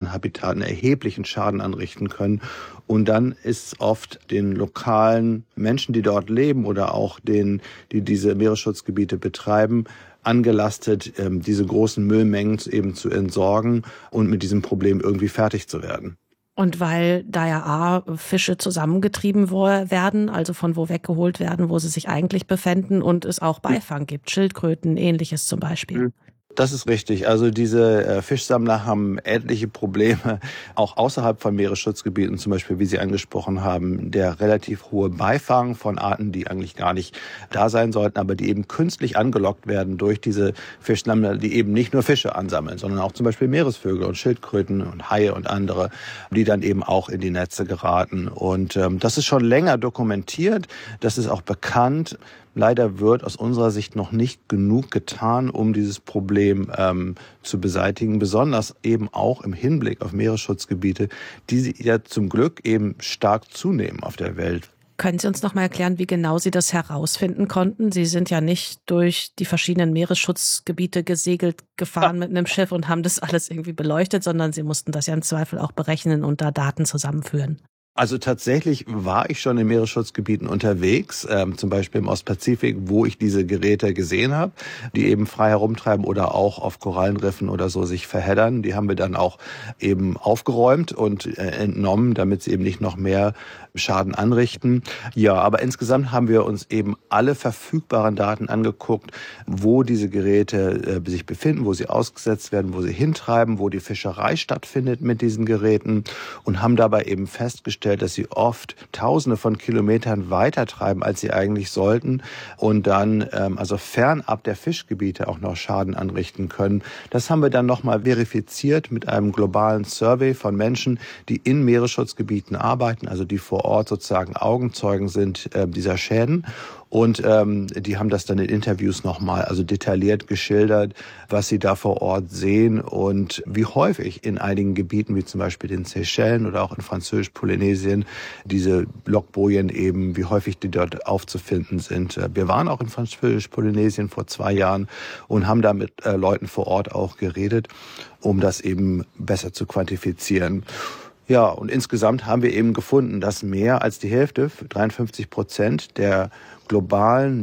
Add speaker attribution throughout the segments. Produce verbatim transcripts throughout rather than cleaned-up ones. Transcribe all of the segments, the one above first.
Speaker 1: marinen Habitaten erheblichen Schaden anrichten können. Und dann ist oft den lokalen Menschen, die dort leben oder auch denen, die diese Meeresschutzgebiete betreiben, angelastet, diese großen Müllmengen eben zu entsorgen und mit diesem Problem irgendwie fertig zu werden.
Speaker 2: Und weil da ja A, Fische zusammengetrieben werden, also von wo weggeholt werden, wo sie sich eigentlich befinden, und es auch Beifang gibt, Schildkröten, ähnliches zum Beispiel.
Speaker 1: Das ist richtig. Also diese äh, Fischsammler haben ähnliche Probleme, auch außerhalb von Meeresschutzgebieten, zum Beispiel, wie Sie angesprochen haben, der relativ hohe Beifang von Arten, die eigentlich gar nicht da sein sollten, aber die eben künstlich angelockt werden durch diese Fischsammler, die eben nicht nur Fische ansammeln, sondern auch zum Beispiel Meeresvögel und Schildkröten und Haie und andere, die dann eben auch in die Netze geraten. Und ähm, das ist schon länger dokumentiert, das ist auch bekannt. Leider wird aus unserer Sicht noch nicht genug getan, um dieses Problem ähm, zu beseitigen, besonders eben auch im Hinblick auf Meeresschutzgebiete, die ja zum Glück eben stark zunehmen auf der Welt.
Speaker 2: Können Sie uns noch mal erklären, wie genau Sie das herausfinden konnten? Sie sind ja nicht durch die verschiedenen Meeresschutzgebiete gesegelt, gefahren mit einem Schiff und haben das alles irgendwie beleuchtet, sondern Sie mussten das ja im Zweifel auch berechnen und da Daten zusammenführen.
Speaker 1: Also tatsächlich war ich schon in Meeresschutzgebieten unterwegs, ähm, zum Beispiel im Ostpazifik, wo ich diese Geräte gesehen habe, die eben frei herumtreiben oder auch auf Korallenriffen oder so sich verheddern. Die haben wir dann auch eben aufgeräumt und äh, entnommen, damit sie eben nicht noch mehr Schaden anrichten. Ja, aber insgesamt haben wir uns eben alle verfügbaren Daten angeguckt, wo diese Geräte äh, sich befinden, wo sie ausgesetzt werden, wo sie hintreiben, wo die Fischerei stattfindet mit diesen Geräten und haben dabei eben festgestellt, dass sie oft Tausende von Kilometern weiter treiben, als sie eigentlich sollten und dann ähm, also fernab der Fischgebiete auch noch Schaden anrichten können. Das haben wir dann nochmal verifiziert mit einem globalen Survey von Menschen, die in Meeresschutzgebieten arbeiten, also die vor Ort sozusagen Augenzeugen sind äh, dieser Schäden. Und ähm, die haben das dann in Interviews nochmal also detailliert geschildert, was sie da vor Ort sehen und wie häufig in einigen Gebieten, wie zum Beispiel den Seychellen oder auch in Französisch-Polynesien, diese Lockbojen eben, wie häufig die dort aufzufinden sind. Wir waren auch in Französisch-Polynesien vor zwei Jahren und haben da mit äh, Leuten vor Ort auch geredet, um das eben besser zu quantifizieren. Ja, und insgesamt haben wir eben gefunden, dass mehr als die Hälfte, dreiundfünfzig Prozent der globalen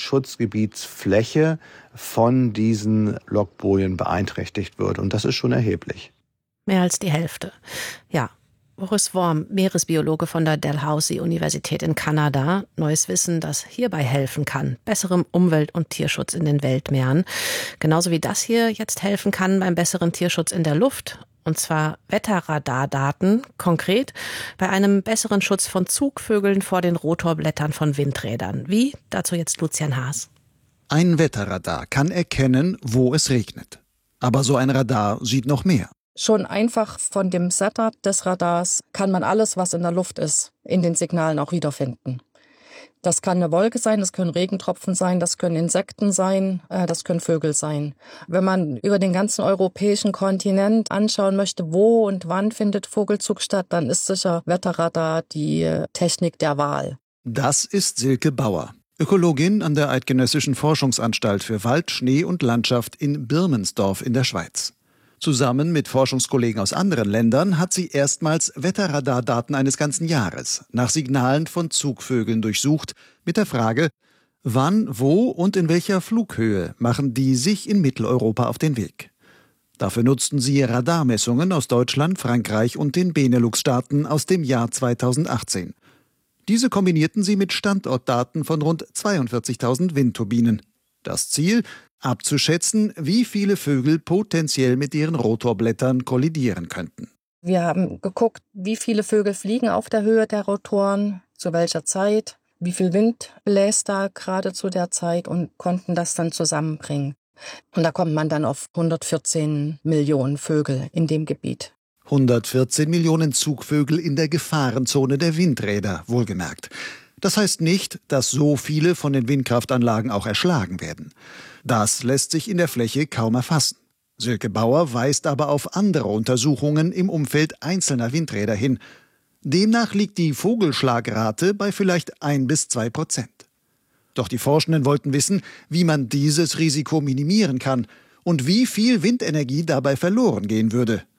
Speaker 1: Meeresschutzgebietsfläche von diesen Lockbojen beeinträchtigt wird. Und das ist schon erheblich.
Speaker 2: Mehr als die Hälfte. Ja. Boris Worm, Meeresbiologe von der Dalhousie-Universität in Kanada. Neues Wissen, das hierbei helfen kann. Besserem Umwelt- und Tierschutz in den Weltmeeren. Genauso wie das hier jetzt helfen kann beim besseren Tierschutz in der Luft. Und zwar Wetterradardaten, konkret bei einem besseren Schutz von Zugvögeln vor den Rotorblättern von Windrädern. Wie? Dazu jetzt Lucian Haas.
Speaker 3: Ein Wetterradar kann erkennen, wo es regnet. Aber so ein Radar sieht noch mehr.
Speaker 4: Schon einfach von dem Setup des Radars kann man alles, was in der Luft ist, in den Signalen auch wiederfinden. Das kann eine Wolke sein, das können Regentropfen sein, das können Insekten sein, das können Vögel sein. Wenn man über den ganzen europäischen Kontinent anschauen möchte, wo und wann findet Vogelzug statt, dann ist sicher Wetterradar die Technik der Wahl.
Speaker 3: Das ist Silke Bauer, Ökologin an der Eidgenössischen Forschungsanstalt für Wald, Schnee und Landschaft in Birmensdorf in der Schweiz. Zusammen mit Forschungskollegen aus anderen Ländern hat sie erstmals Wetterradardaten eines ganzen Jahres nach Signalen von Zugvögeln durchsucht, mit der Frage, wann, wo und in welcher Flughöhe machen die sich in Mitteleuropa auf den Weg. Dafür nutzten sie Radarmessungen aus Deutschland, Frankreich und den Benelux-Staaten aus dem Jahr zweitausendachtzehn. Diese kombinierten sie mit Standortdaten von rund zweiundvierzigtausend Windturbinen. Das Ziel? Abzuschätzen, wie viele Vögel potenziell mit ihren Rotorblättern kollidieren könnten.
Speaker 4: Wir haben geguckt, wie viele Vögel fliegen auf der Höhe der Rotoren, zu welcher Zeit, wie viel Wind bläst da gerade zu der Zeit und konnten das dann zusammenbringen. Und da kommt man dann auf hundertvierzehn Millionen Vögel in dem Gebiet.
Speaker 3: hundertvierzehn Millionen Zugvögel in der Gefahrenzone der Windräder, wohlgemerkt. Das heißt nicht, dass so viele von den Windkraftanlagen auch erschlagen werden. Das lässt sich in der Fläche kaum erfassen. Silke Bauer weist aber auf andere Untersuchungen im Umfeld einzelner Windräder hin. Demnach liegt die Vogelschlagrate bei vielleicht ein bis zwei Prozent. Doch die Forschenden wollten wissen, wie man dieses Risiko minimieren kann und wie viel Windenergie dabei verloren gehen würde.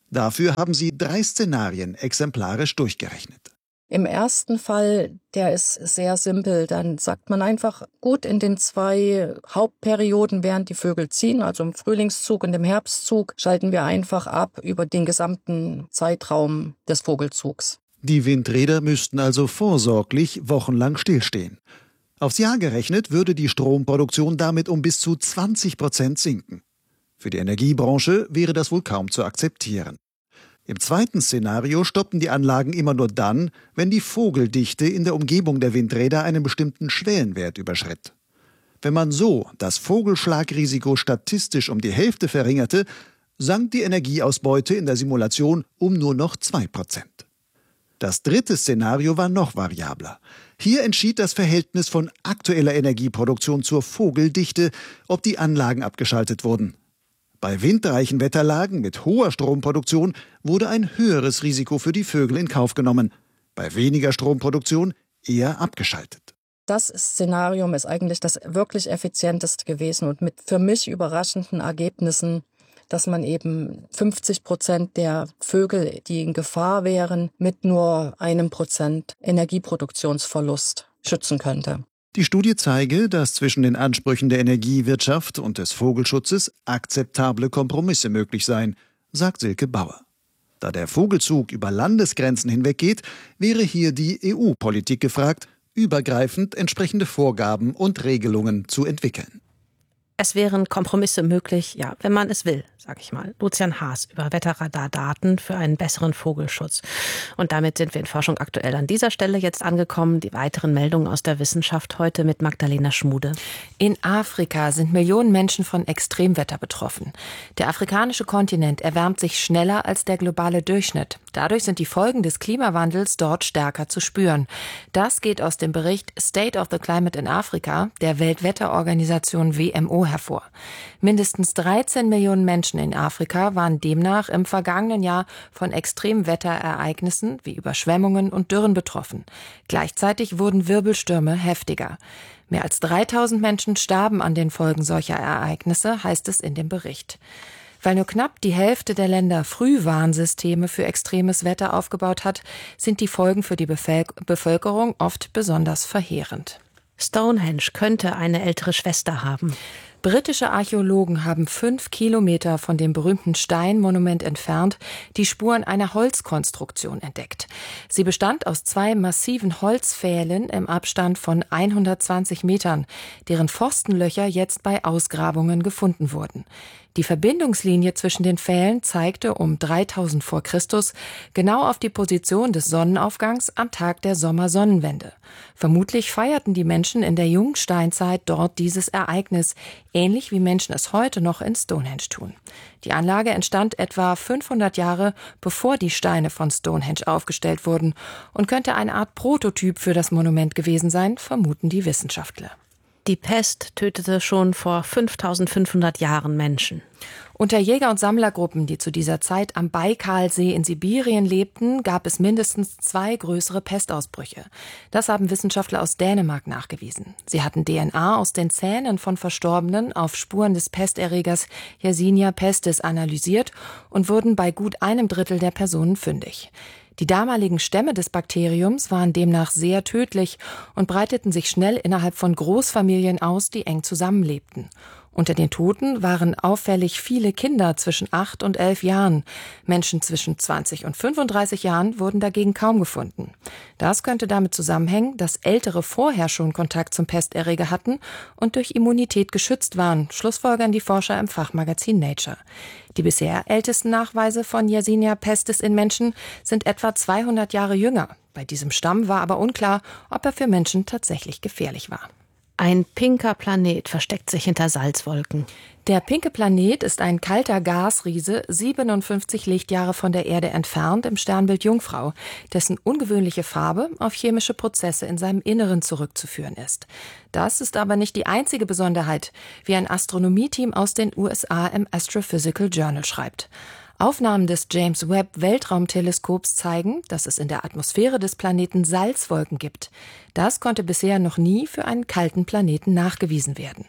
Speaker 3: Dafür haben sie drei Szenarien exemplarisch durchgerechnet.
Speaker 4: Im ersten Fall, der ist sehr simpel, dann sagt man einfach, gut, in den zwei Hauptperioden, während die Vögel ziehen, also im Frühlingszug und im Herbstzug, schalten wir einfach ab über den gesamten Zeitraum des Vogelzugs.
Speaker 3: Die Windräder müssten also vorsorglich wochenlang stillstehen. Aufs Jahr gerechnet würde die Stromproduktion damit um bis zu zwanzig Prozent sinken. Für die Energiebranche wäre das wohl kaum zu akzeptieren. Im zweiten Szenario stoppen die Anlagen immer nur dann, wenn die Vogeldichte in der Umgebung der Windräder einen bestimmten Schwellenwert überschritt. Wenn man so das Vogelschlagrisiko statistisch um die Hälfte verringerte, sank die Energieausbeute in der Simulation um nur noch zwei Prozent. Das dritte Szenario war noch variabler. Hier entschied das Verhältnis von aktueller Energieproduktion zur Vogeldichte, ob die Anlagen abgeschaltet wurden. Bei windreichen Wetterlagen mit hoher Stromproduktion wurde ein höheres Risiko für die Vögel in Kauf genommen. Bei weniger Stromproduktion eher abgeschaltet.
Speaker 4: Das Szenarium ist eigentlich das wirklich effizienteste gewesen und mit für mich überraschenden Ergebnissen, dass man eben fünfzig Prozent der Vögel, die in Gefahr wären, mit nur einem Prozent Energieproduktionsverlust schützen könnte.
Speaker 3: Die Studie zeige, dass zwischen den Ansprüchen der Energiewirtschaft und des Vogelschutzes akzeptable Kompromisse möglich seien, sagt Silke Bauer. Da der Vogelzug über Landesgrenzen hinweggeht, wäre hier die E U-Politik gefragt, übergreifend entsprechende Vorgaben und Regelungen zu entwickeln.
Speaker 2: Es wären Kompromisse möglich, ja, wenn man es will, sag ich mal. Lucian Haas über Wetterradardaten für einen besseren Vogelschutz. Und damit sind wir in Forschung aktuell an dieser Stelle jetzt angekommen. Die weiteren Meldungen aus der Wissenschaft heute mit Magdalena Schmude.
Speaker 5: In Afrika sind Millionen Menschen von Extremwetter betroffen. Der afrikanische Kontinent erwärmt sich schneller als der globale Durchschnitt. Dadurch sind die Folgen des Klimawandels dort stärker zu spüren. Das geht aus dem Bericht State of the Climate in Africa der Weltwetterorganisation W M O hervor. Mindestens dreizehn Millionen Menschen in Afrika waren demnach im vergangenen Jahr von Extremwetterereignissen wie Überschwemmungen und Dürren betroffen. Gleichzeitig wurden Wirbelstürme heftiger. Mehr als dreitausend Menschen starben an den Folgen solcher Ereignisse, heißt es in dem Bericht. Weil nur knapp die Hälfte der Länder Frühwarnsysteme für extremes Wetter aufgebaut hat, sind die Folgen für die Bevölkerung oft besonders verheerend.
Speaker 2: Stonehenge könnte eine ältere Schwester haben.
Speaker 5: Britische Archäologen haben fünf Kilometer von dem berühmten Steinmonument entfernt die Spuren einer Holzkonstruktion entdeckt. Sie bestand aus zwei massiven Holzpfählen im Abstand von hundertzwanzig Metern, deren Pfostenlöcher jetzt bei Ausgrabungen gefunden wurden. Die Verbindungslinie zwischen den Pfählen zeigte um dreitausend vor Christus genau auf die Position des Sonnenaufgangs am Tag der Sommersonnenwende. Vermutlich feierten die Menschen in der Jungsteinzeit dort dieses Ereignis, ähnlich wie Menschen es heute noch in Stonehenge tun. Die Anlage entstand etwa fünfhundert Jahre, bevor die Steine von Stonehenge aufgestellt wurden und könnte eine Art Prototyp für das Monument gewesen sein, vermuten die Wissenschaftler.
Speaker 2: Die Pest tötete schon vor fünftausendfünfhundert Jahren Menschen.
Speaker 5: Unter Jäger- und Sammlergruppen, die zu dieser Zeit am Baikalsee in Sibirien lebten, gab es mindestens zwei größere Pestausbrüche. Das haben Wissenschaftler aus Dänemark nachgewiesen. Sie hatten D N A aus den Zähnen von Verstorbenen auf Spuren des Pesterregers Yersinia pestis analysiert und wurden bei gut einem Drittel der Personen fündig. Die damaligen Stämme des Bakteriums waren demnach sehr tödlich und breiteten sich schnell innerhalb von Großfamilien aus, die eng zusammenlebten. Unter den Toten waren auffällig viele Kinder zwischen acht und elf Jahren. Menschen zwischen zwanzig und fünfunddreißig Jahren wurden dagegen kaum gefunden. Das könnte damit zusammenhängen, dass Ältere vorher schon Kontakt zum Pesterreger hatten und durch Immunität geschützt waren, schlussfolgern die Forscher im Fachmagazin Nature. Die bisher ältesten Nachweise von Yersinia pestis in Menschen sind etwa zweihundert Jahre jünger. Bei diesem Stamm war aber unklar, ob er für Menschen tatsächlich gefährlich war.
Speaker 2: Ein pinker Planet versteckt sich hinter Salzwolken.
Speaker 5: Der pinke Planet ist ein kalter Gasriese, siebenundfünfzig Lichtjahre von der Erde entfernt im Sternbild Jungfrau, dessen ungewöhnliche Farbe auf chemische Prozesse in seinem Inneren zurückzuführen ist. Das ist aber nicht die einzige Besonderheit, wie ein Astronomieteam aus den U S A im Astrophysical Journal schreibt. Aufnahmen des James Webb Weltraumteleskops zeigen, dass es in der Atmosphäre des Planeten Salzwolken gibt. Das konnte bisher noch nie für einen kalten Planeten nachgewiesen werden.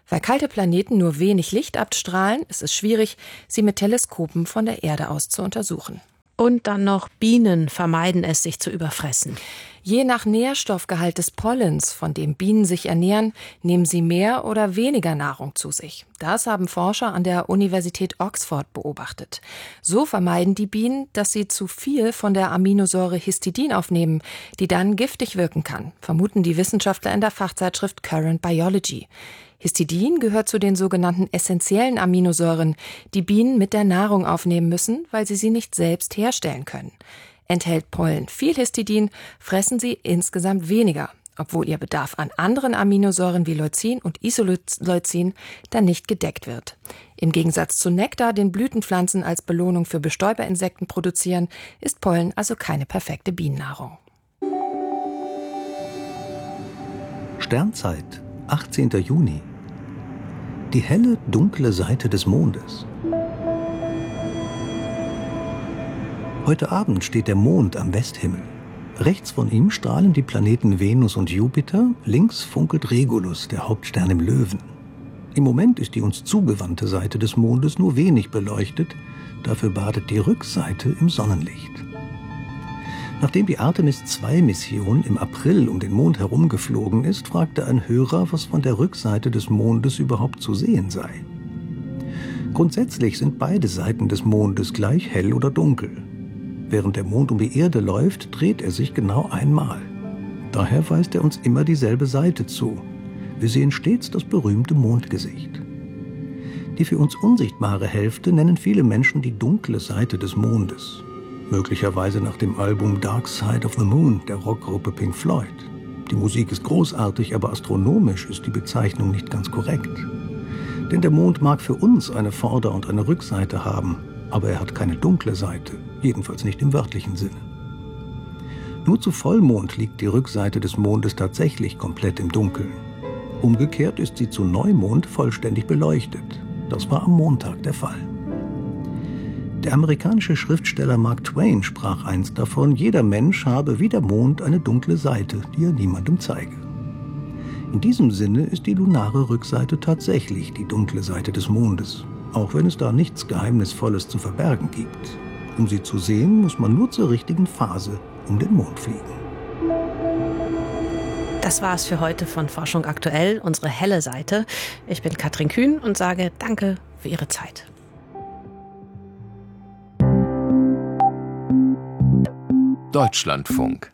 Speaker 5: Weil kalte Planeten nur wenig Licht abstrahlen, ist es schwierig, sie mit Teleskopen von der Erde aus zu untersuchen.
Speaker 2: Und dann noch Bienen vermeiden es, sich zu überfressen.
Speaker 5: Je nach Nährstoffgehalt des Pollens, von dem Bienen sich ernähren, nehmen sie mehr oder weniger Nahrung zu sich. Das haben Forscher an der Universität Oxford beobachtet. So vermeiden die Bienen, dass sie zu viel von der Aminosäure Histidin aufnehmen, die dann giftig wirken kann, vermuten die Wissenschaftler in der Fachzeitschrift Current Biology. Histidin gehört zu den sogenannten essentiellen Aminosäuren, die Bienen mit der Nahrung aufnehmen müssen, weil sie sie nicht selbst herstellen können. Enthält Pollen viel Histidin, fressen sie insgesamt weniger, obwohl ihr Bedarf an anderen Aminosäuren wie Leucin und Isoleucin dann nicht gedeckt wird. Im Gegensatz zu Nektar, den Blütenpflanzen als Belohnung für Bestäuberinsekten produzieren, ist Pollen also keine perfekte Bienennahrung.
Speaker 6: Sternzeit, achtzehnter Juni. Die helle, dunkle Seite des Mondes. Heute Abend steht der Mond am Westhimmel. Rechts von ihm strahlen die Planeten Venus und Jupiter, links funkelt Regulus, der Hauptstern im Löwen. Im Moment ist die uns zugewandte Seite des Mondes nur wenig beleuchtet, dafür badet die Rückseite im Sonnenlicht. Nachdem die Artemis zwei Mission im April um den Mond herumgeflogen ist, fragte ein Hörer, was von der Rückseite des Mondes überhaupt zu sehen sei. Grundsätzlich sind beide Seiten des Mondes gleich hell oder dunkel. Während der Mond um die Erde läuft, dreht er sich genau einmal. Daher weist er uns immer dieselbe Seite zu. Wir sehen stets das berühmte Mondgesicht. Die für uns unsichtbare Hälfte nennen viele Menschen die dunkle Seite des Mondes. Möglicherweise nach dem Album Dark Side of the Moon der Rockgruppe Pink Floyd. Die Musik ist großartig, aber astronomisch ist die Bezeichnung nicht ganz korrekt. Denn der Mond mag für uns eine Vorder- und eine Rückseite haben, aber er hat keine dunkle Seite, jedenfalls nicht im wörtlichen Sinne. Nur zu Vollmond liegt die Rückseite des Mondes tatsächlich komplett im Dunkeln. Umgekehrt ist sie zu Neumond vollständig beleuchtet. Das war am Montag der Fall. Der amerikanische Schriftsteller Mark Twain sprach einst davon, jeder Mensch habe wie der Mond eine dunkle Seite, die er niemandem zeige. In diesem Sinne ist die lunare Rückseite tatsächlich die dunkle Seite des Mondes, auch wenn es da nichts Geheimnisvolles zu verbergen gibt. Um sie zu sehen, muss man nur zur richtigen Phase um den Mond fliegen.
Speaker 2: Das war es für heute von Forschung aktuell, unsere helle Seite. Ich bin Katrin Kühn und sage Danke für Ihre Zeit.
Speaker 7: Deutschlandfunk.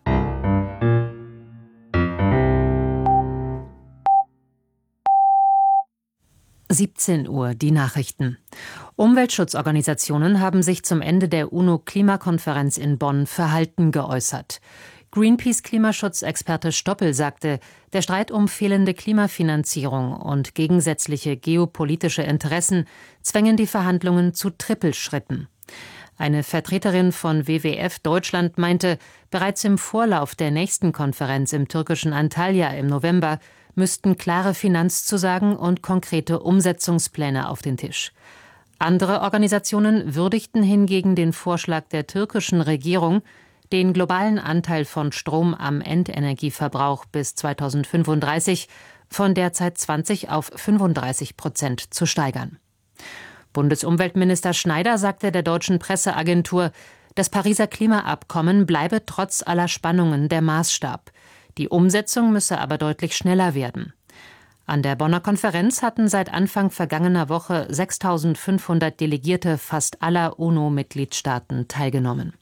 Speaker 8: siebzehn Uhr, die Nachrichten. Umweltschutzorganisationen haben sich zum Ende der UNO-Klimakonferenz in Bonn verhalten geäußert. Greenpeace-Klimaschutzexperte Stoppel sagte, der Streit um fehlende Klimafinanzierung und gegensätzliche geopolitische Interessen zwängen die Verhandlungen zu Trippelschritten. Eine Vertreterin von W W F Deutschland meinte, bereits im Vorlauf der nächsten Konferenz im türkischen Antalya im November müssten klare Finanzzusagen und konkrete Umsetzungspläne auf den Tisch. Andere Organisationen würdigten hingegen den Vorschlag der türkischen Regierung, den globalen Anteil von Strom am Endenergieverbrauch bis zweitausendfünfunddreißig von derzeit zwanzig auf fünfunddreißig Prozent zu steigern. Bundesumweltminister Schneider sagte der deutschen Presseagentur, das Pariser Klimaabkommen bleibe trotz aller Spannungen der Maßstab. Die Umsetzung müsse aber deutlich schneller werden. An der Bonner Konferenz hatten seit Anfang vergangener Woche sechstausendfünfhundert Delegierte fast aller UNO-Mitgliedstaaten teilgenommen.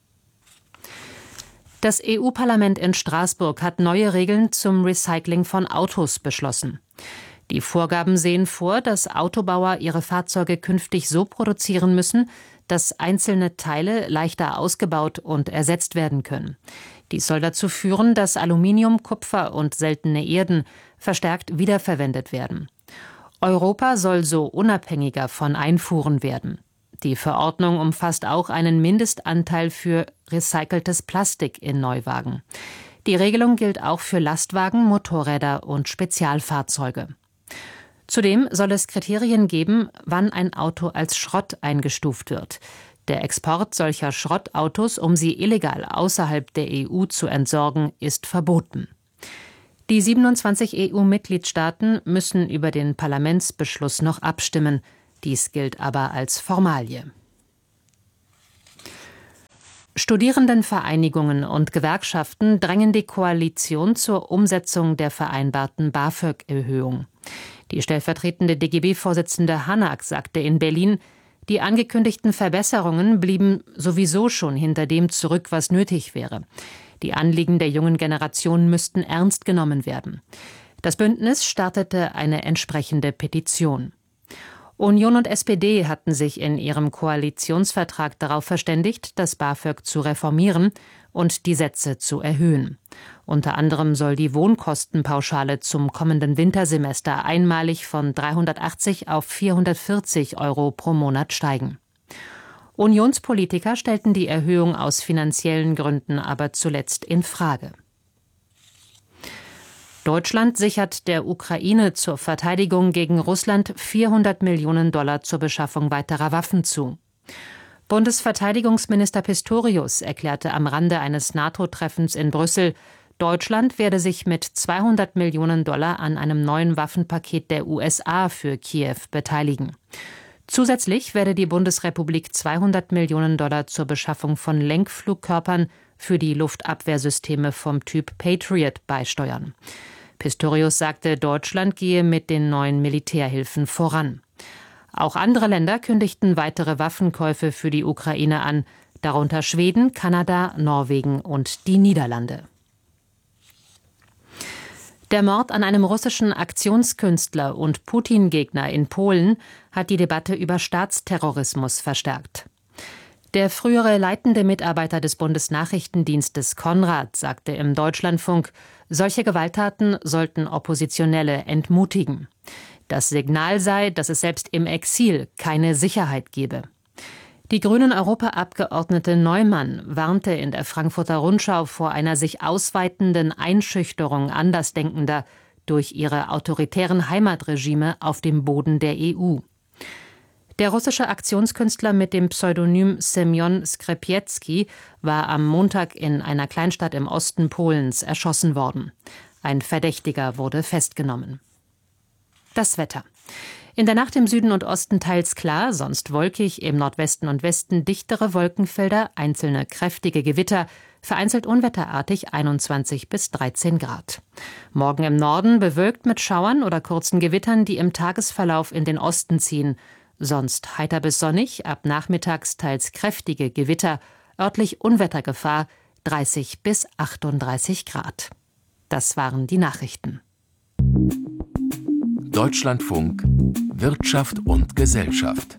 Speaker 8: Das E U-Parlament in Straßburg hat neue Regeln zum Recycling von Autos beschlossen. Die Vorgaben sehen vor, dass Autobauer ihre Fahrzeuge künftig so produzieren müssen, dass einzelne Teile leichter ausgebaut und ersetzt werden können. Dies soll dazu führen, dass Aluminium, Kupfer und seltene Erden verstärkt wiederverwendet werden. Europa soll so unabhängiger von Einfuhren werden. Die Verordnung umfasst auch einen Mindestanteil für recyceltes Plastik in Neuwagen. Die Regelung gilt auch für Lastwagen, Motorräder und Spezialfahrzeuge. Zudem soll es Kriterien geben, wann ein Auto als Schrott eingestuft wird. Der Export solcher Schrottautos, um sie illegal außerhalb der E U zu entsorgen, ist verboten. Die siebenundzwanzig E U-Mitgliedstaaten müssen über den Parlamentsbeschluss noch abstimmen. Dies gilt aber als Formalie. Studierendenvereinigungen und Gewerkschaften drängen die Koalition zur Umsetzung der vereinbarten BAföG-Erhöhung. Die stellvertretende D G B-Vorsitzende Hanak sagte in Berlin, die angekündigten Verbesserungen blieben sowieso schon hinter dem zurück, was nötig wäre. Die Anliegen der jungen Generation müssten ernst genommen werden. Das Bündnis startete eine entsprechende Petition. Union und S P D hatten sich in ihrem Koalitionsvertrag darauf verständigt, das BAföG zu reformieren und die Sätze zu erhöhen. Unter anderem soll die Wohnkostenpauschale zum kommenden Wintersemester einmalig von dreihundertachtzig auf vierhundertvierzig Euro pro Monat steigen. Unionspolitiker stellten die Erhöhung aus finanziellen Gründen aber zuletzt in Frage. Deutschland sichert der Ukraine zur Verteidigung gegen Russland vierhundert Millionen Dollar zur Beschaffung weiterer Waffen zu. Bundesverteidigungsminister Pistorius erklärte am Rande eines NATO-Treffens in Brüssel, Deutschland werde sich mit zweihundert Millionen Dollar an einem neuen Waffenpaket der U S A für Kiew beteiligen. Zusätzlich werde die Bundesrepublik zweihundert Millionen Dollar zur Beschaffung von Lenkflugkörpern für die Luftabwehrsysteme vom Typ Patriot beisteuern. Pistorius sagte, Deutschland gehe mit den neuen Militärhilfen voran. Auch andere Länder kündigten weitere Waffenkäufe für die Ukraine an, darunter Schweden, Kanada, Norwegen und die Niederlande. Der Mord an einem russischen Aktionskünstler und Putin-Gegner in Polen hat die Debatte über Staatsterrorismus verstärkt. Der frühere leitende Mitarbeiter des Bundesnachrichtendienstes Konrad sagte im Deutschlandfunk, solche Gewalttaten sollten Oppositionelle entmutigen. Das Signal sei, dass es selbst im Exil keine Sicherheit gebe. Die Grünen-Europaabgeordnete Neumann warnte in der Frankfurter Rundschau vor einer sich ausweitenden Einschüchterung Andersdenkender durch ihre autoritären Heimatregime auf dem Boden der E U. Der russische Aktionskünstler mit dem Pseudonym Semjon Skrzepetski war am Montag in einer Kleinstadt im Osten Polens erschossen worden. Ein Verdächtiger wurde festgenommen. Das Wetter. In der Nacht im Süden und Osten teils klar, sonst wolkig, im Nordwesten und Westen dichtere Wolkenfelder, einzelne kräftige Gewitter, vereinzelt unwetterartig einundzwanzig bis dreizehn Grad. Morgen im Norden bewölkt mit Schauern oder kurzen Gewittern, die im Tagesverlauf in den Osten ziehen. Sonst heiter bis sonnig, ab nachmittags teils kräftige Gewitter, örtlich Unwettergefahr, dreißig bis achtunddreißig Grad. Das waren die Nachrichten.
Speaker 7: Deutschlandfunk Wirtschaft und Gesellschaft.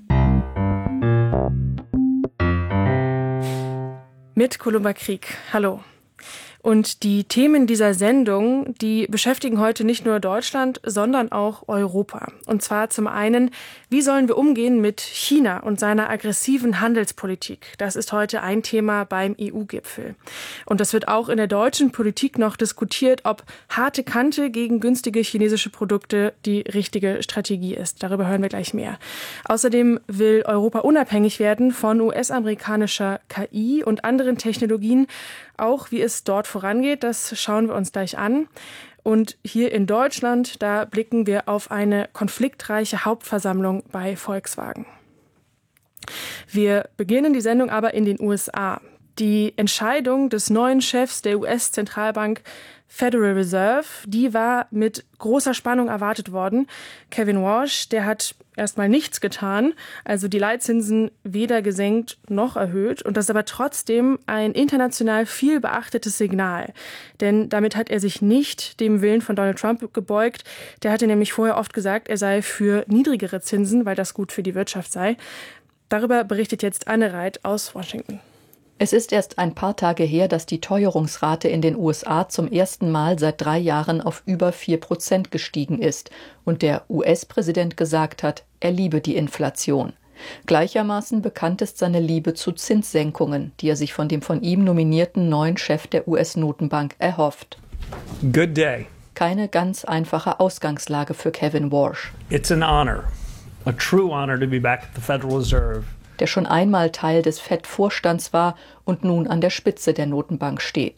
Speaker 9: Mit Columba Krieg. Hallo. Und die Themen dieser Sendung, die beschäftigen heute nicht nur Deutschland, sondern auch Europa. Und zwar zum einen, wie sollen wir umgehen mit China und seiner aggressiven Handelspolitik? Das ist heute ein Thema beim E U-Gipfel. Und das wird auch in der deutschen Politik noch diskutiert, ob harte Kante gegen günstige chinesische Produkte die richtige Strategie ist. Darüber hören wir gleich mehr. Außerdem will Europa unabhängig werden von U S-amerikanischer K I und anderen Technologien. Auch wie es dort vorangeht, das schauen wir uns gleich an. Und hier in Deutschland, da blicken wir auf eine konfliktreiche Hauptversammlung bei Volkswagen. Wir beginnen die Sendung aber in den U S A. Die Entscheidung des neuen Chefs der U S-Zentralbank Federal Reserve, die war mit großer Spannung erwartet worden. Kevin Warsh, der hat erstmal nichts getan, also die Leitzinsen weder gesenkt noch erhöht. Und das ist aber trotzdem ein international viel beachtetes Signal. Denn damit hat er sich nicht dem Willen von Donald Trump gebeugt. Der hatte nämlich vorher oft gesagt, er sei für niedrigere Zinsen, weil das gut für die Wirtschaft sei. Darüber berichtet jetzt Anne Reit aus Washington.
Speaker 10: Es ist erst ein paar Tage her, dass die Teuerungsrate in den U S A zum ersten Mal seit drei Jahren auf über vier Prozent gestiegen ist und der U S-Präsident gesagt hat, er liebe die Inflation. Gleichermaßen bekannt ist seine Liebe zu Zinssenkungen, die er sich von dem von ihm nominierten neuen Chef der U S-Notenbank erhofft.
Speaker 11: Good day.
Speaker 10: Keine ganz einfache Ausgangslage für Kevin Warsh.
Speaker 11: It's an honor, a true honor to be back at the Federal Reserve.
Speaker 10: Der schon einmal Teil des F E D-Vorstands war und nun an der Spitze der Notenbank steht.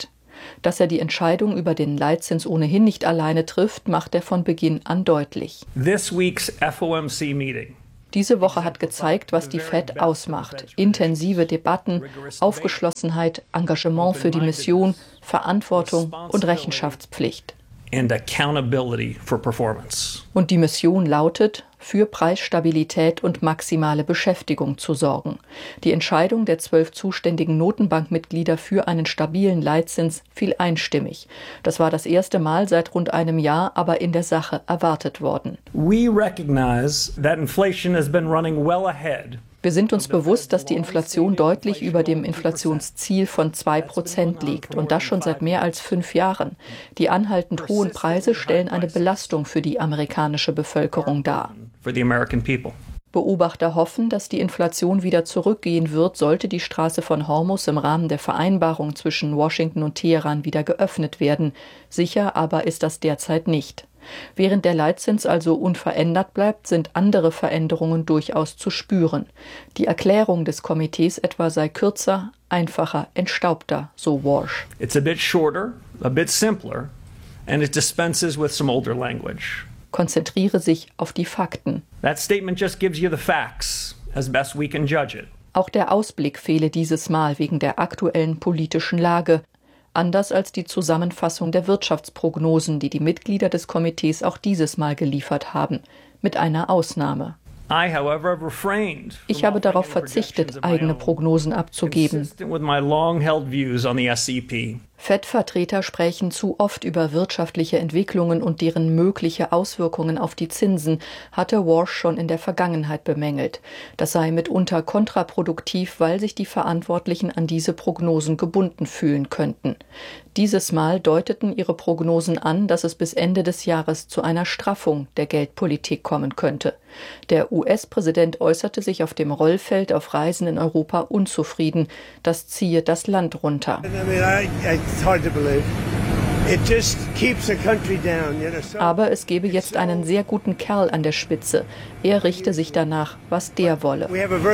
Speaker 10: Dass er die Entscheidung über den Leitzins ohnehin nicht alleine trifft, macht er von Beginn an deutlich.
Speaker 11: This week's F O M C meeting.
Speaker 10: Diese Woche hat gezeigt, was die Fed ausmacht. Intensive Debatten, Aufgeschlossenheit, Engagement für die Mission, Verantwortung und Rechenschaftspflicht.
Speaker 11: And accountability for performance.
Speaker 10: Und die Mission lautet, für Preisstabilität und maximale Beschäftigung zu sorgen. Die Entscheidung der zwölf zuständigen Notenbankmitglieder für einen stabilen Leitzins fiel einstimmig. Das war das erste Mal seit rund einem Jahr, aber in der Sache erwartet worden.
Speaker 11: We recognize that inflation has been running well ahead.
Speaker 10: Wir sind uns bewusst, dass die Inflation deutlich über dem Inflationsziel von zwei Prozent liegt und das schon seit mehr als fünf Jahren. Die anhaltend hohen Preise stellen eine Belastung für die amerikanische Bevölkerung dar. Beobachter hoffen, dass die Inflation wieder zurückgehen wird, sollte die Straße von Hormuz im Rahmen der Vereinbarung zwischen Washington und Teheran wieder geöffnet werden. Sicher aber ist das derzeit nicht. Während der Leitzins also unverändert bleibt, sind andere Veränderungen durchaus zu spüren. Die Erklärung des Komitees etwa sei kürzer, einfacher, entstaubter, so Warsh.
Speaker 11: It's a bit shorter, a bit simpler, and it dispenses with some older language.
Speaker 10: Konzentriere sich auf die Fakten.
Speaker 11: That statement just gives you the facts, as best we can judge it.
Speaker 10: Auch der Ausblick fehle dieses Mal wegen der aktuellen politischen Lage. Anders als die Zusammenfassung der Wirtschaftsprognosen, die die Mitglieder des Komitees auch dieses Mal geliefert haben, mit einer Ausnahme. Ich habe darauf verzichtet, eigene Prognosen abzugeben. Fed-Vertreter sprechen zu oft über wirtschaftliche Entwicklungen und deren mögliche Auswirkungen auf die Zinsen, hatte Warsh schon in der Vergangenheit bemängelt. Das sei mitunter kontraproduktiv, weil sich die Verantwortlichen an diese Prognosen gebunden fühlen könnten. Dieses Mal deuteten ihre Prognosen an, dass es bis Ende des Jahres zu einer Straffung der Geldpolitik kommen könnte. Der U S-Präsident äußerte sich auf dem Rollfeld auf Reisen in Europa unzufrieden. Das ziehe das Land runter. Aber es gebe jetzt einen sehr guten Kerl an der Spitze. Er richte sich danach, was der wolle.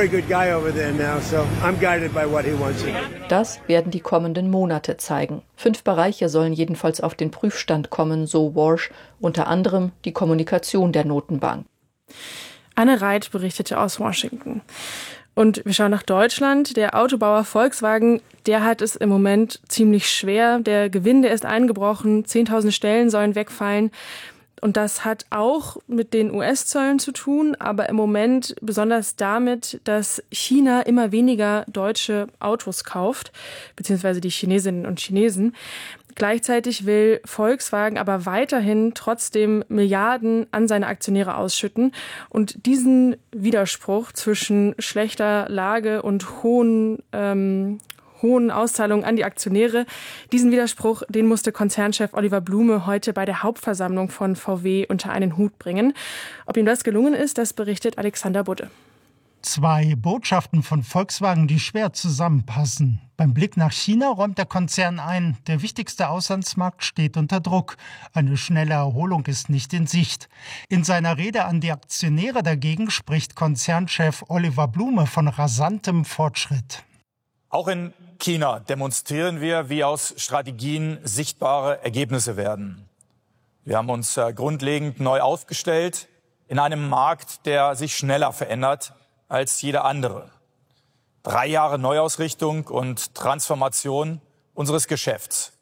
Speaker 10: Das werden die kommenden Monate zeigen. Fünf Bereiche sollen jedenfalls auf den Prüfstand kommen, so Warsh, unter anderem die Kommunikation der Notenbank.
Speaker 9: Anne Reit berichtete aus Washington. Und wir schauen nach Deutschland. Der Autobauer Volkswagen, der hat es im Moment ziemlich schwer. Der Gewinn, der ist eingebrochen. zehntausend Stellen sollen wegfallen. Und das hat auch mit den U S-Zöllen zu tun, aber im Moment besonders damit, dass China immer weniger deutsche Autos kauft, beziehungsweise die Chinesinnen und Chinesen. Gleichzeitig will Volkswagen aber weiterhin trotzdem Milliarden an seine Aktionäre ausschütten. Und diesen Widerspruch zwischen schlechter Lage und hohen, ähm, hohen Auszahlungen an die Aktionäre, diesen Widerspruch, den musste Konzernchef Oliver Blume heute bei der Hauptversammlung von V W unter einen Hut bringen. Ob ihm das gelungen ist, das berichtet Alexander Budde.
Speaker 12: Zwei Botschaften von Volkswagen, die schwer zusammenpassen. Beim Blick nach China räumt der Konzern ein, der wichtigste Auslandsmarkt steht unter Druck. Eine schnelle Erholung ist nicht in Sicht. In seiner Rede an die Aktionäre dagegen spricht Konzernchef Oliver Blume von rasantem Fortschritt.
Speaker 13: Auch in China demonstrieren wir, wie aus Strategien sichtbare Ergebnisse werden. Wir haben uns grundlegend neu aufgestellt in einem Markt, der sich schneller verändert als jeder andere. Drei Jahre Neuausrichtung und Transformation unseres Geschäfts.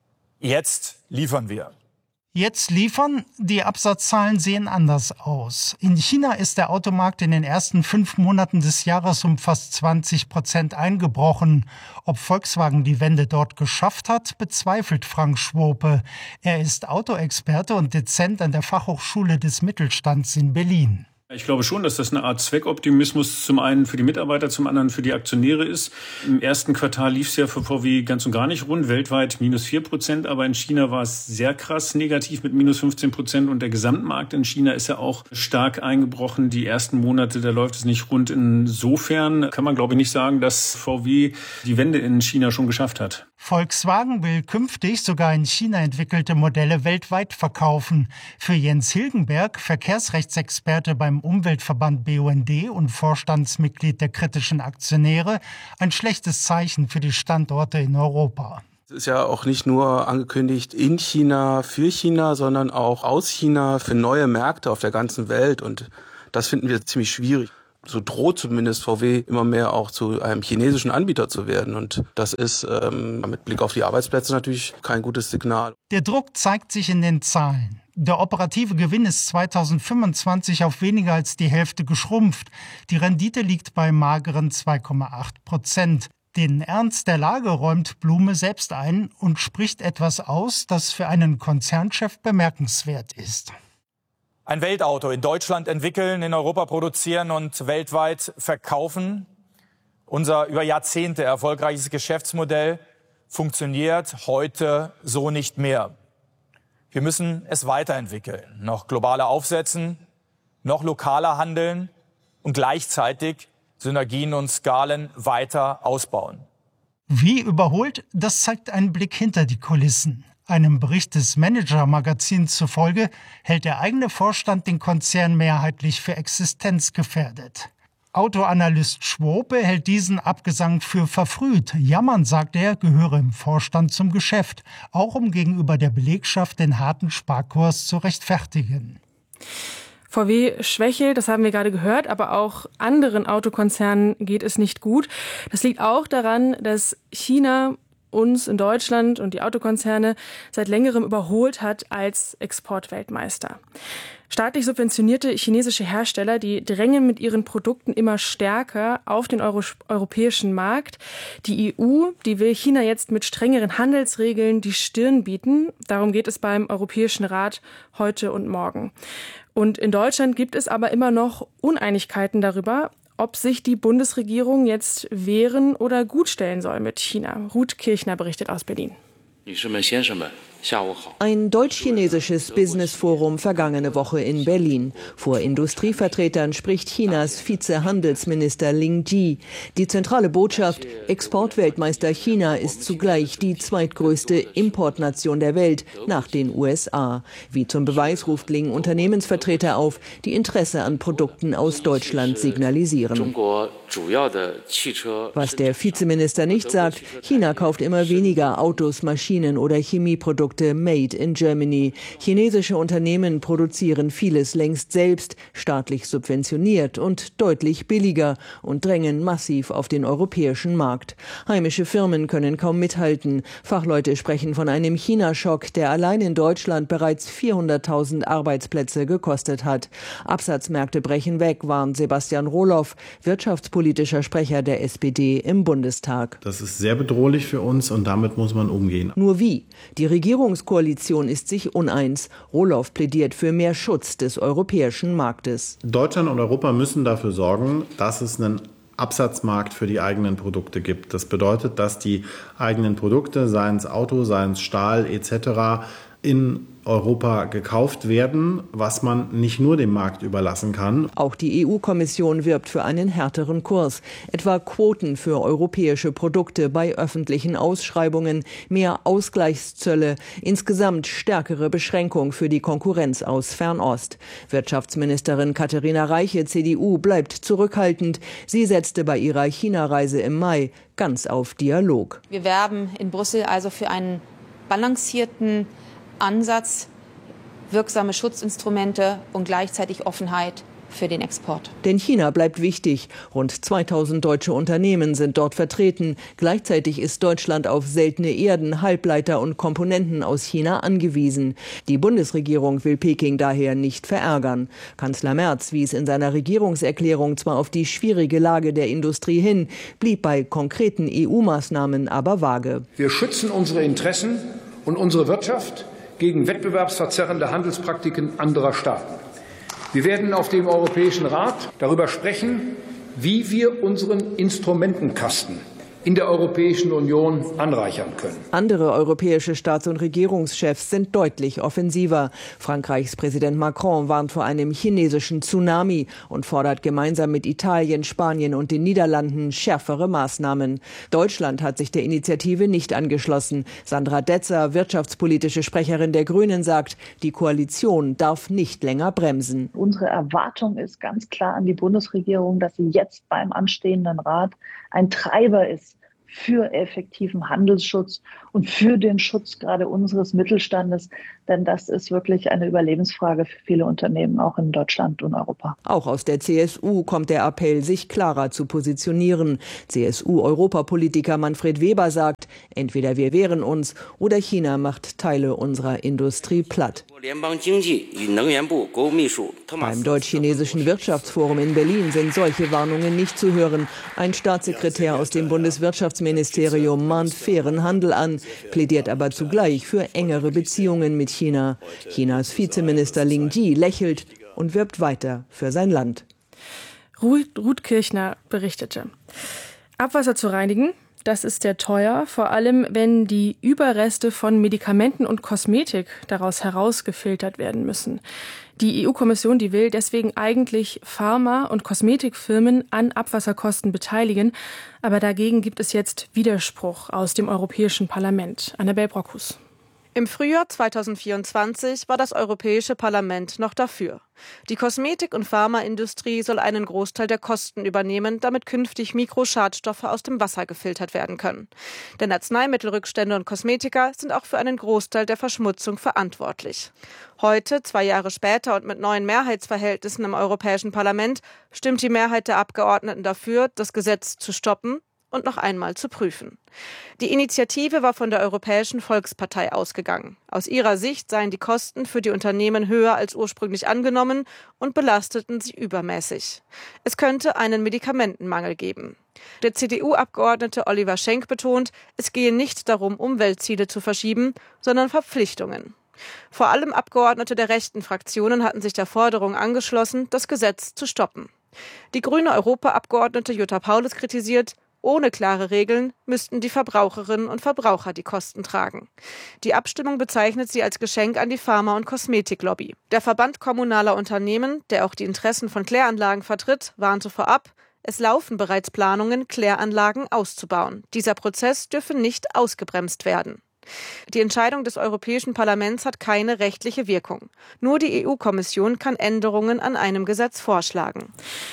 Speaker 13: Jetzt liefern wir.
Speaker 12: Jetzt liefern? Die Absatzzahlen sehen anders aus. In China ist der Automarkt in den ersten fünf Monaten des Jahres um fast zwanzig Prozent eingebrochen. Ob Volkswagen die Wende dort geschafft hat, bezweifelt Frank Schwope. Er ist Autoexperte und Dozent an der Fachhochschule des Mittelstands in Berlin.
Speaker 14: Ich glaube schon, dass das eine Art Zweckoptimismus zum einen für die Mitarbeiter, zum anderen für die Aktionäre ist. Im ersten Quartal lief es ja für V W ganz und gar nicht rund, weltweit minus vier Prozent, aber in China war es sehr krass negativ mit minus fünfzehn Prozent und der Gesamtmarkt in China ist ja auch stark eingebrochen. Die ersten Monate, da läuft es nicht rund. Insofern kann man, glaube ich, nicht sagen, dass V W die Wende in China schon geschafft hat.
Speaker 12: Volkswagen will künftig sogar in China entwickelte Modelle weltweit verkaufen. Für Jens Hilgenberg, Verkehrsrechtsexperte beim Umweltverband B U N D und Vorstandsmitglied der kritischen Aktionäre, ein schlechtes Zeichen für die Standorte in Europa.
Speaker 15: Es ist ja auch nicht nur angekündigt in China, für China, sondern auch aus China für neue Märkte auf der ganzen Welt. Und das finden wir ziemlich schwierig. So droht zumindest V W immer mehr auch zu einem chinesischen Anbieter zu werden. Und das ist ähm, mit Blick auf die Arbeitsplätze natürlich kein gutes Signal.
Speaker 12: Der Druck zeigt sich in den Zahlen. Der operative Gewinn ist zweitausendfünfundzwanzig auf weniger als die Hälfte geschrumpft. Die Rendite liegt bei mageren zwei Komma acht Prozent. Den Ernst der Lage räumt Blume selbst ein und spricht etwas aus, das für einen Konzernchef bemerkenswert ist.
Speaker 13: Ein Weltauto in Deutschland entwickeln, in Europa produzieren und weltweit verkaufen. Unser über Jahrzehnte erfolgreiches Geschäftsmodell funktioniert heute so nicht mehr. Wir müssen es weiterentwickeln, noch globaler aufsetzen, noch lokaler handeln und gleichzeitig Synergien und Skalen weiter ausbauen.
Speaker 12: Wie überholt, das zeigt ein Blick hinter die Kulissen. Einem Bericht des Manager-Magazins zufolge hält der eigene Vorstand den Konzern mehrheitlich für existenzgefährdet. Autoanalyst Schwope hält diesen Abgesang für verfrüht. Jammern, sagt er, gehöre im Vorstand zum Geschäft, auch um gegenüber der Belegschaft den harten Sparkurs zu rechtfertigen.
Speaker 9: V W schwächelt, das haben wir gerade gehört, aber auch anderen Autokonzernen geht es nicht gut. Das liegt auch daran, dass China uns in Deutschland und die Autokonzerne seit längerem überholt hat als Exportweltmeister. Staatlich subventionierte chinesische Hersteller, die drängen mit ihren Produkten immer stärker auf den Euro- europäischen Markt. Die E U, die will China jetzt mit strengeren Handelsregeln die Stirn bieten. Darum geht es beim Europäischen Rat heute und morgen. Und in Deutschland gibt es aber immer noch Uneinigkeiten darüber, ob sich die Bundesregierung jetzt wehren oder gutstellen soll mit China. Ruth Kirchner berichtet aus Berlin.
Speaker 16: Ein deutsch-chinesisches Business-Forum vergangene Woche in Berlin. Vor Industrievertretern spricht Chinas Vizehandelsminister Ling Ji. Die zentrale Botschaft: Exportweltmeister China ist zugleich die zweitgrößte Importnation der Welt nach den U S A. Wie zum Beweis ruft Ling Unternehmensvertreter auf, die Interesse an Produkten aus Deutschland signalisieren. Was der Vizeminister nicht sagt: China kauft immer weniger Autos, Maschinen oder Chemieprodukte made in Germany. Chinesische Unternehmen produzieren vieles längst selbst, staatlich subventioniert und deutlich billiger und drängen massiv auf den europäischen Markt. Heimische Firmen können kaum mithalten. Fachleute sprechen von einem China-Schock, der allein in Deutschland bereits vierhunderttausend Arbeitsplätze gekostet hat. Absatzmärkte brechen weg, warnt Sebastian Rohloff, wirtschaftspolitischer Sprecher der S P D im Bundestag.
Speaker 17: Das ist sehr bedrohlich für uns und damit muss man umgehen.
Speaker 16: Nur wie? Die Regierungskoalition ist sich uneins. Rohloff plädiert für mehr Schutz des europäischen Marktes.
Speaker 17: Deutschland und Europa müssen dafür sorgen, dass es einen Absatzmarkt für die eigenen Produkte gibt. Das bedeutet, dass die eigenen Produkte, seien es Auto, seien es Stahl et cetera, in Europa gekauft werden, was man nicht nur dem Markt überlassen kann.
Speaker 16: Auch die E U-Kommission wirbt für einen härteren Kurs. Etwa Quoten für europäische Produkte bei öffentlichen Ausschreibungen, mehr Ausgleichszölle, insgesamt stärkere Beschränkung für die Konkurrenz aus Fernost. Wirtschaftsministerin Katharina Reiche, C D U, bleibt zurückhaltend. Sie setzte bei ihrer China-Reise im Mai ganz auf Dialog.
Speaker 18: Wir werben in Brüssel also für einen balancierten Ansatz, wirksame Schutzinstrumente und gleichzeitig Offenheit für den Export.
Speaker 16: Denn China bleibt wichtig. Rund zweitausend deutsche Unternehmen sind dort vertreten. Gleichzeitig ist Deutschland auf seltene Erden, Halbleiter und Komponenten aus China angewiesen. Die Bundesregierung will Peking daher nicht verärgern. Kanzler Merz wies in seiner Regierungserklärung zwar auf die schwierige Lage der Industrie hin, blieb bei konkreten E U-Maßnahmen aber vage.
Speaker 19: Wir schützen unsere Interessen und unsere Wirtschaft gegen wettbewerbsverzerrende Handelspraktiken anderer Staaten. Wir werden auf dem Europäischen Rat darüber sprechen, wie wir unseren Instrumentenkasten in der Europäischen Union anreichern können.
Speaker 16: Andere europäische Staats- und Regierungschefs sind deutlich offensiver. Frankreichs Präsident Macron warnt vor einem chinesischen Tsunami und fordert gemeinsam mit Italien, Spanien und den Niederlanden schärfere Maßnahmen. Deutschland hat sich der Initiative nicht angeschlossen. Sandra Detzer, wirtschaftspolitische Sprecherin der Grünen, sagt, die Koalition darf nicht länger bremsen.
Speaker 20: Unsere Erwartung ist ganz klar an die Bundesregierung, dass sie jetzt beim anstehenden Rat ein Treiber ist für effektiven Handelsschutz und für den Schutz gerade unseres Mittelstandes. Denn das ist wirklich eine Überlebensfrage für viele Unternehmen, auch in Deutschland und Europa.
Speaker 16: Auch aus der C S U kommt der Appell, sich klarer zu positionieren. C S U-Europapolitiker Manfred Weber sagt, entweder wir wehren uns oder China macht Teile unserer Industrie platt. Beim Deutsch-Chinesischen Wirtschaftsforum in Berlin sind solche Warnungen nicht zu hören. Ein Staatssekretär aus dem Bundeswirtschaftsministerium mahnt fairen Handel an, plädiert aber zugleich für engere Beziehungen mit China. Chinas Vizeminister Lin Ji lächelt und wirbt weiter für sein Land.
Speaker 9: Ruth, Ruth Kirchner berichtete. Abwasser zu reinigen, das ist sehr teuer, vor allem wenn die Überreste von Medikamenten und Kosmetik daraus herausgefiltert werden müssen. Die E U-Kommission, die will deswegen eigentlich Pharma- und Kosmetikfirmen an Abwasserkosten beteiligen. Aber dagegen gibt es jetzt Widerspruch aus dem Europäischen Parlament. Annabel Brockhus.
Speaker 21: Im Frühjahr zweitausendvierundzwanzig war das Europäische Parlament noch dafür. Die Kosmetik- und Pharmaindustrie soll einen Großteil der Kosten übernehmen, damit künftig Mikroschadstoffe aus dem Wasser gefiltert werden können. Denn Arzneimittelrückstände und Kosmetika sind auch für einen Großteil der Verschmutzung verantwortlich. Heute, zwei Jahre später und mit neuen Mehrheitsverhältnissen im Europäischen Parlament, stimmt die Mehrheit der Abgeordneten dafür, das Gesetz zu stoppen und noch einmal zu prüfen. Die Initiative war von der Europäischen Volkspartei ausgegangen. Aus ihrer Sicht seien die Kosten für die Unternehmen höher als ursprünglich angenommen und belasteten sie übermäßig. Es könnte einen Medikamentenmangel geben. Der C D U-Abgeordnete Oliver Schenk betont, es gehe nicht darum, Umweltziele zu verschieben, sondern Verpflichtungen. Vor allem Abgeordnete der rechten Fraktionen hatten sich der Forderung angeschlossen, das Gesetz zu stoppen. Die grüne Europaabgeordnete Jutta Paulus kritisiert, ohne klare Regeln müssten die Verbraucherinnen und Verbraucher die Kosten tragen. Die Abstimmung bezeichnet sie als Geschenk an die Pharma- und Kosmetiklobby. Der Verband kommunaler Unternehmen, der auch die Interessen von Kläranlagen vertritt, warnte vorab, es laufen bereits Planungen, Kläranlagen auszubauen. Dieser Prozess dürfe nicht ausgebremst werden. Die Entscheidung des Europäischen Parlaments hat keine rechtliche Wirkung. Nur die E U-Kommission kann Änderungen an einem Gesetz vorschlagen.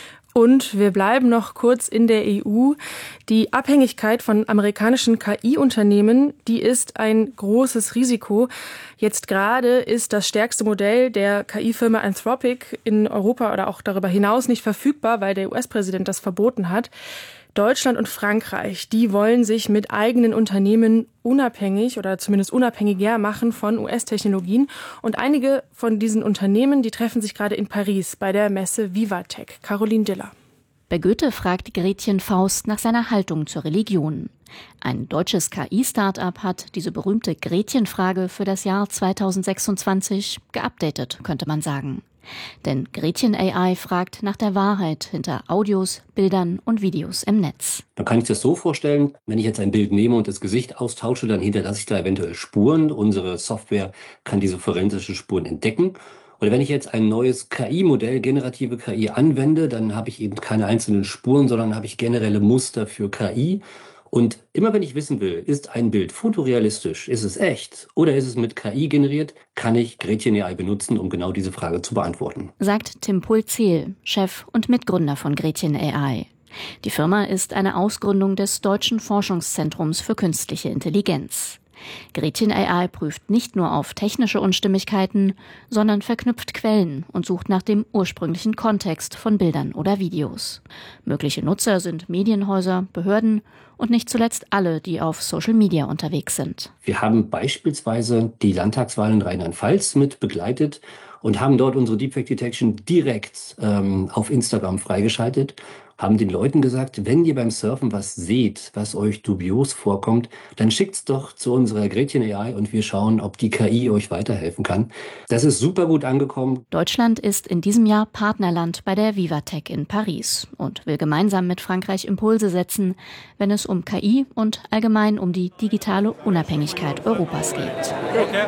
Speaker 9: Und wir bleiben noch kurz in der E U. Die Abhängigkeit von amerikanischen K I-Unternehmen, die ist ein großes Risiko. Jetzt gerade ist das stärkste Modell der K I-Firma Anthropic in Europa oder auch darüber hinaus nicht verfügbar, weil der U S-Präsident das verboten hat. Deutschland und Frankreich, die wollen sich mit eigenen Unternehmen unabhängig oder zumindest unabhängiger machen von U S-Technologien. Und einige von diesen Unternehmen, die treffen sich gerade in Paris bei der Messe Vivatech. Caroline Diller.
Speaker 22: Bei Goethe fragt Gretchen Faust nach seiner Haltung zur Religion. Ein deutsches K I-Startup hat diese berühmte Gretchenfrage für das Jahr zweitausendsechsundzwanzig geupdatet, könnte man sagen. Denn Gretchen A I fragt nach der Wahrheit hinter Audios, Bildern und Videos im Netz.
Speaker 23: Man kann sich das so vorstellen, wenn ich jetzt ein Bild nehme und das Gesicht austausche, dann hinterlasse ich da eventuell Spuren. Unsere Software kann diese forensischen Spuren entdecken. Oder wenn ich jetzt ein neues K I-Modell, generative K I, anwende, dann habe ich eben keine einzelnen Spuren, sondern habe ich generelle Muster für K I. Und immer wenn ich wissen will, ist ein Bild fotorealistisch, ist es echt oder ist es mit K I generiert, kann ich Gretchen A I benutzen, um genau diese Frage zu beantworten.
Speaker 22: Sagt Tim Pulzel, Chef und Mitgründer von Gretchen A I. Die Firma ist eine Ausgründung des Deutschen Forschungszentrums für künstliche Intelligenz. Gretchen A I prüft nicht nur auf technische Unstimmigkeiten, sondern verknüpft Quellen und sucht nach dem ursprünglichen Kontext von Bildern oder Videos. Mögliche Nutzer sind Medienhäuser, Behörden und nicht zuletzt alle, die auf Social Media unterwegs sind.
Speaker 23: Wir haben beispielsweise die Landtagswahlen in Rheinland-Pfalz mit begleitet und haben dort unsere Deepfake Detection direkt ähm, auf Instagram freigeschaltet, haben den Leuten gesagt, wenn ihr beim Surfen was seht, was euch dubios vorkommt, dann schickt's doch zu unserer Gretchen A I und wir schauen, ob die K I euch weiterhelfen kann. Das ist super gut angekommen.
Speaker 22: Deutschland ist in diesem Jahr Partnerland bei der Vivatech in Paris und will gemeinsam mit Frankreich Impulse setzen, wenn es um K I und allgemein um die digitale Unabhängigkeit Europas geht.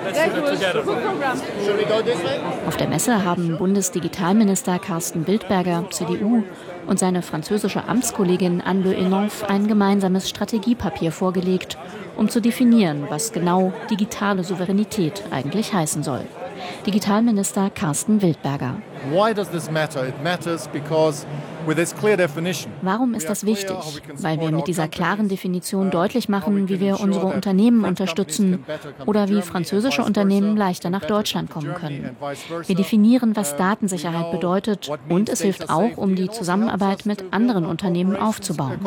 Speaker 22: Auf der Messe haben Bundesdigitalminister Carsten Wildberger, C D U, und seine französische Amtskollegin Anne Le Henonf ein gemeinsames Strategiepapier vorgelegt, um zu definieren, was genau digitale Souveränität eigentlich heißen soll. Digitalminister Carsten Wildberger.
Speaker 1: Why does this matter? It matters because with this clear definition.
Speaker 22: Warum ist das wichtig? Weil wir mit dieser klaren Definition deutlich machen, wie wir unsere Unternehmen unterstützen oder wie französische Unternehmen leichter nach Deutschland kommen können. Wir definieren, was Datensicherheit bedeutet, und es hilft auch, um die Zusammenarbeit mit anderen Unternehmen aufzubauen.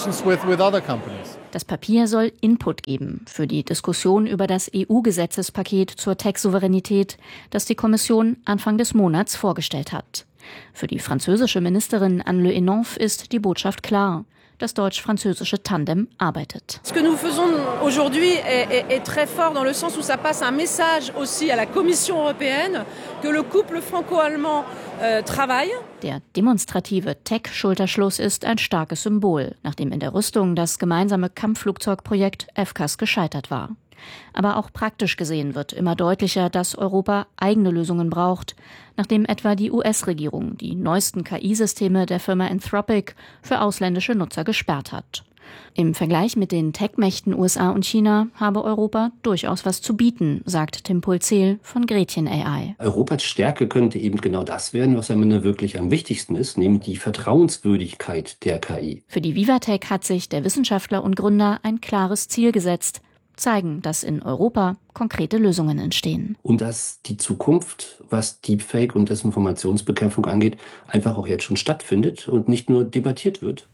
Speaker 22: Das Papier soll Input geben für die Diskussion über das E U-Gesetzespaket zur Tech-Souveränität, das die Kommission Anfang des Monats vorgestellt hat. Für die französische Ministerin Anne Le Henonff ist die Botschaft klar. Das deutsch-französische Tandem arbeitet.
Speaker 3: Ce que nous faisons aujourd'hui est, est, est très fort dans le sens où ça passe un message aussi à la Commission européenne que le couple franco-allemand euh, travaille.
Speaker 22: Der demonstrative Tech-Schulterschluss ist ein starkes Symbol, nachdem in der Rüstung das gemeinsame Kampfflugzeugprojekt F CAS gescheitert war. Aber auch praktisch gesehen wird immer deutlicher, dass Europa eigene Lösungen braucht, nachdem etwa die U S-Regierung die neuesten K I-Systeme der Firma Anthropic für ausländische Nutzer gesperrt hat. Im Vergleich mit den Tech-Mächten U S A und China habe Europa durchaus was zu bieten, sagt Tim Pulzel von Gretchen A I.
Speaker 23: Europas Stärke könnte eben genau das werden, was am Ende wirklich am wichtigsten ist, nämlich die Vertrauenswürdigkeit der K I.
Speaker 22: Für die Vivatech hat sich der Wissenschaftler und Gründer ein klares Ziel gesetzt: zeigen, dass in Europa konkrete Lösungen entstehen.
Speaker 23: Und dass die Zukunft, was Deepfake und Desinformationsbekämpfung angeht, einfach auch jetzt schon stattfindet und nicht nur debattiert wird.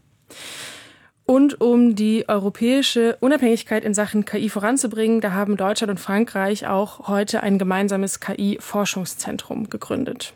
Speaker 9: Und um die europäische Unabhängigkeit in Sachen K I voranzubringen, da haben Deutschland und Frankreich auch heute ein gemeinsames K I-Forschungszentrum gegründet.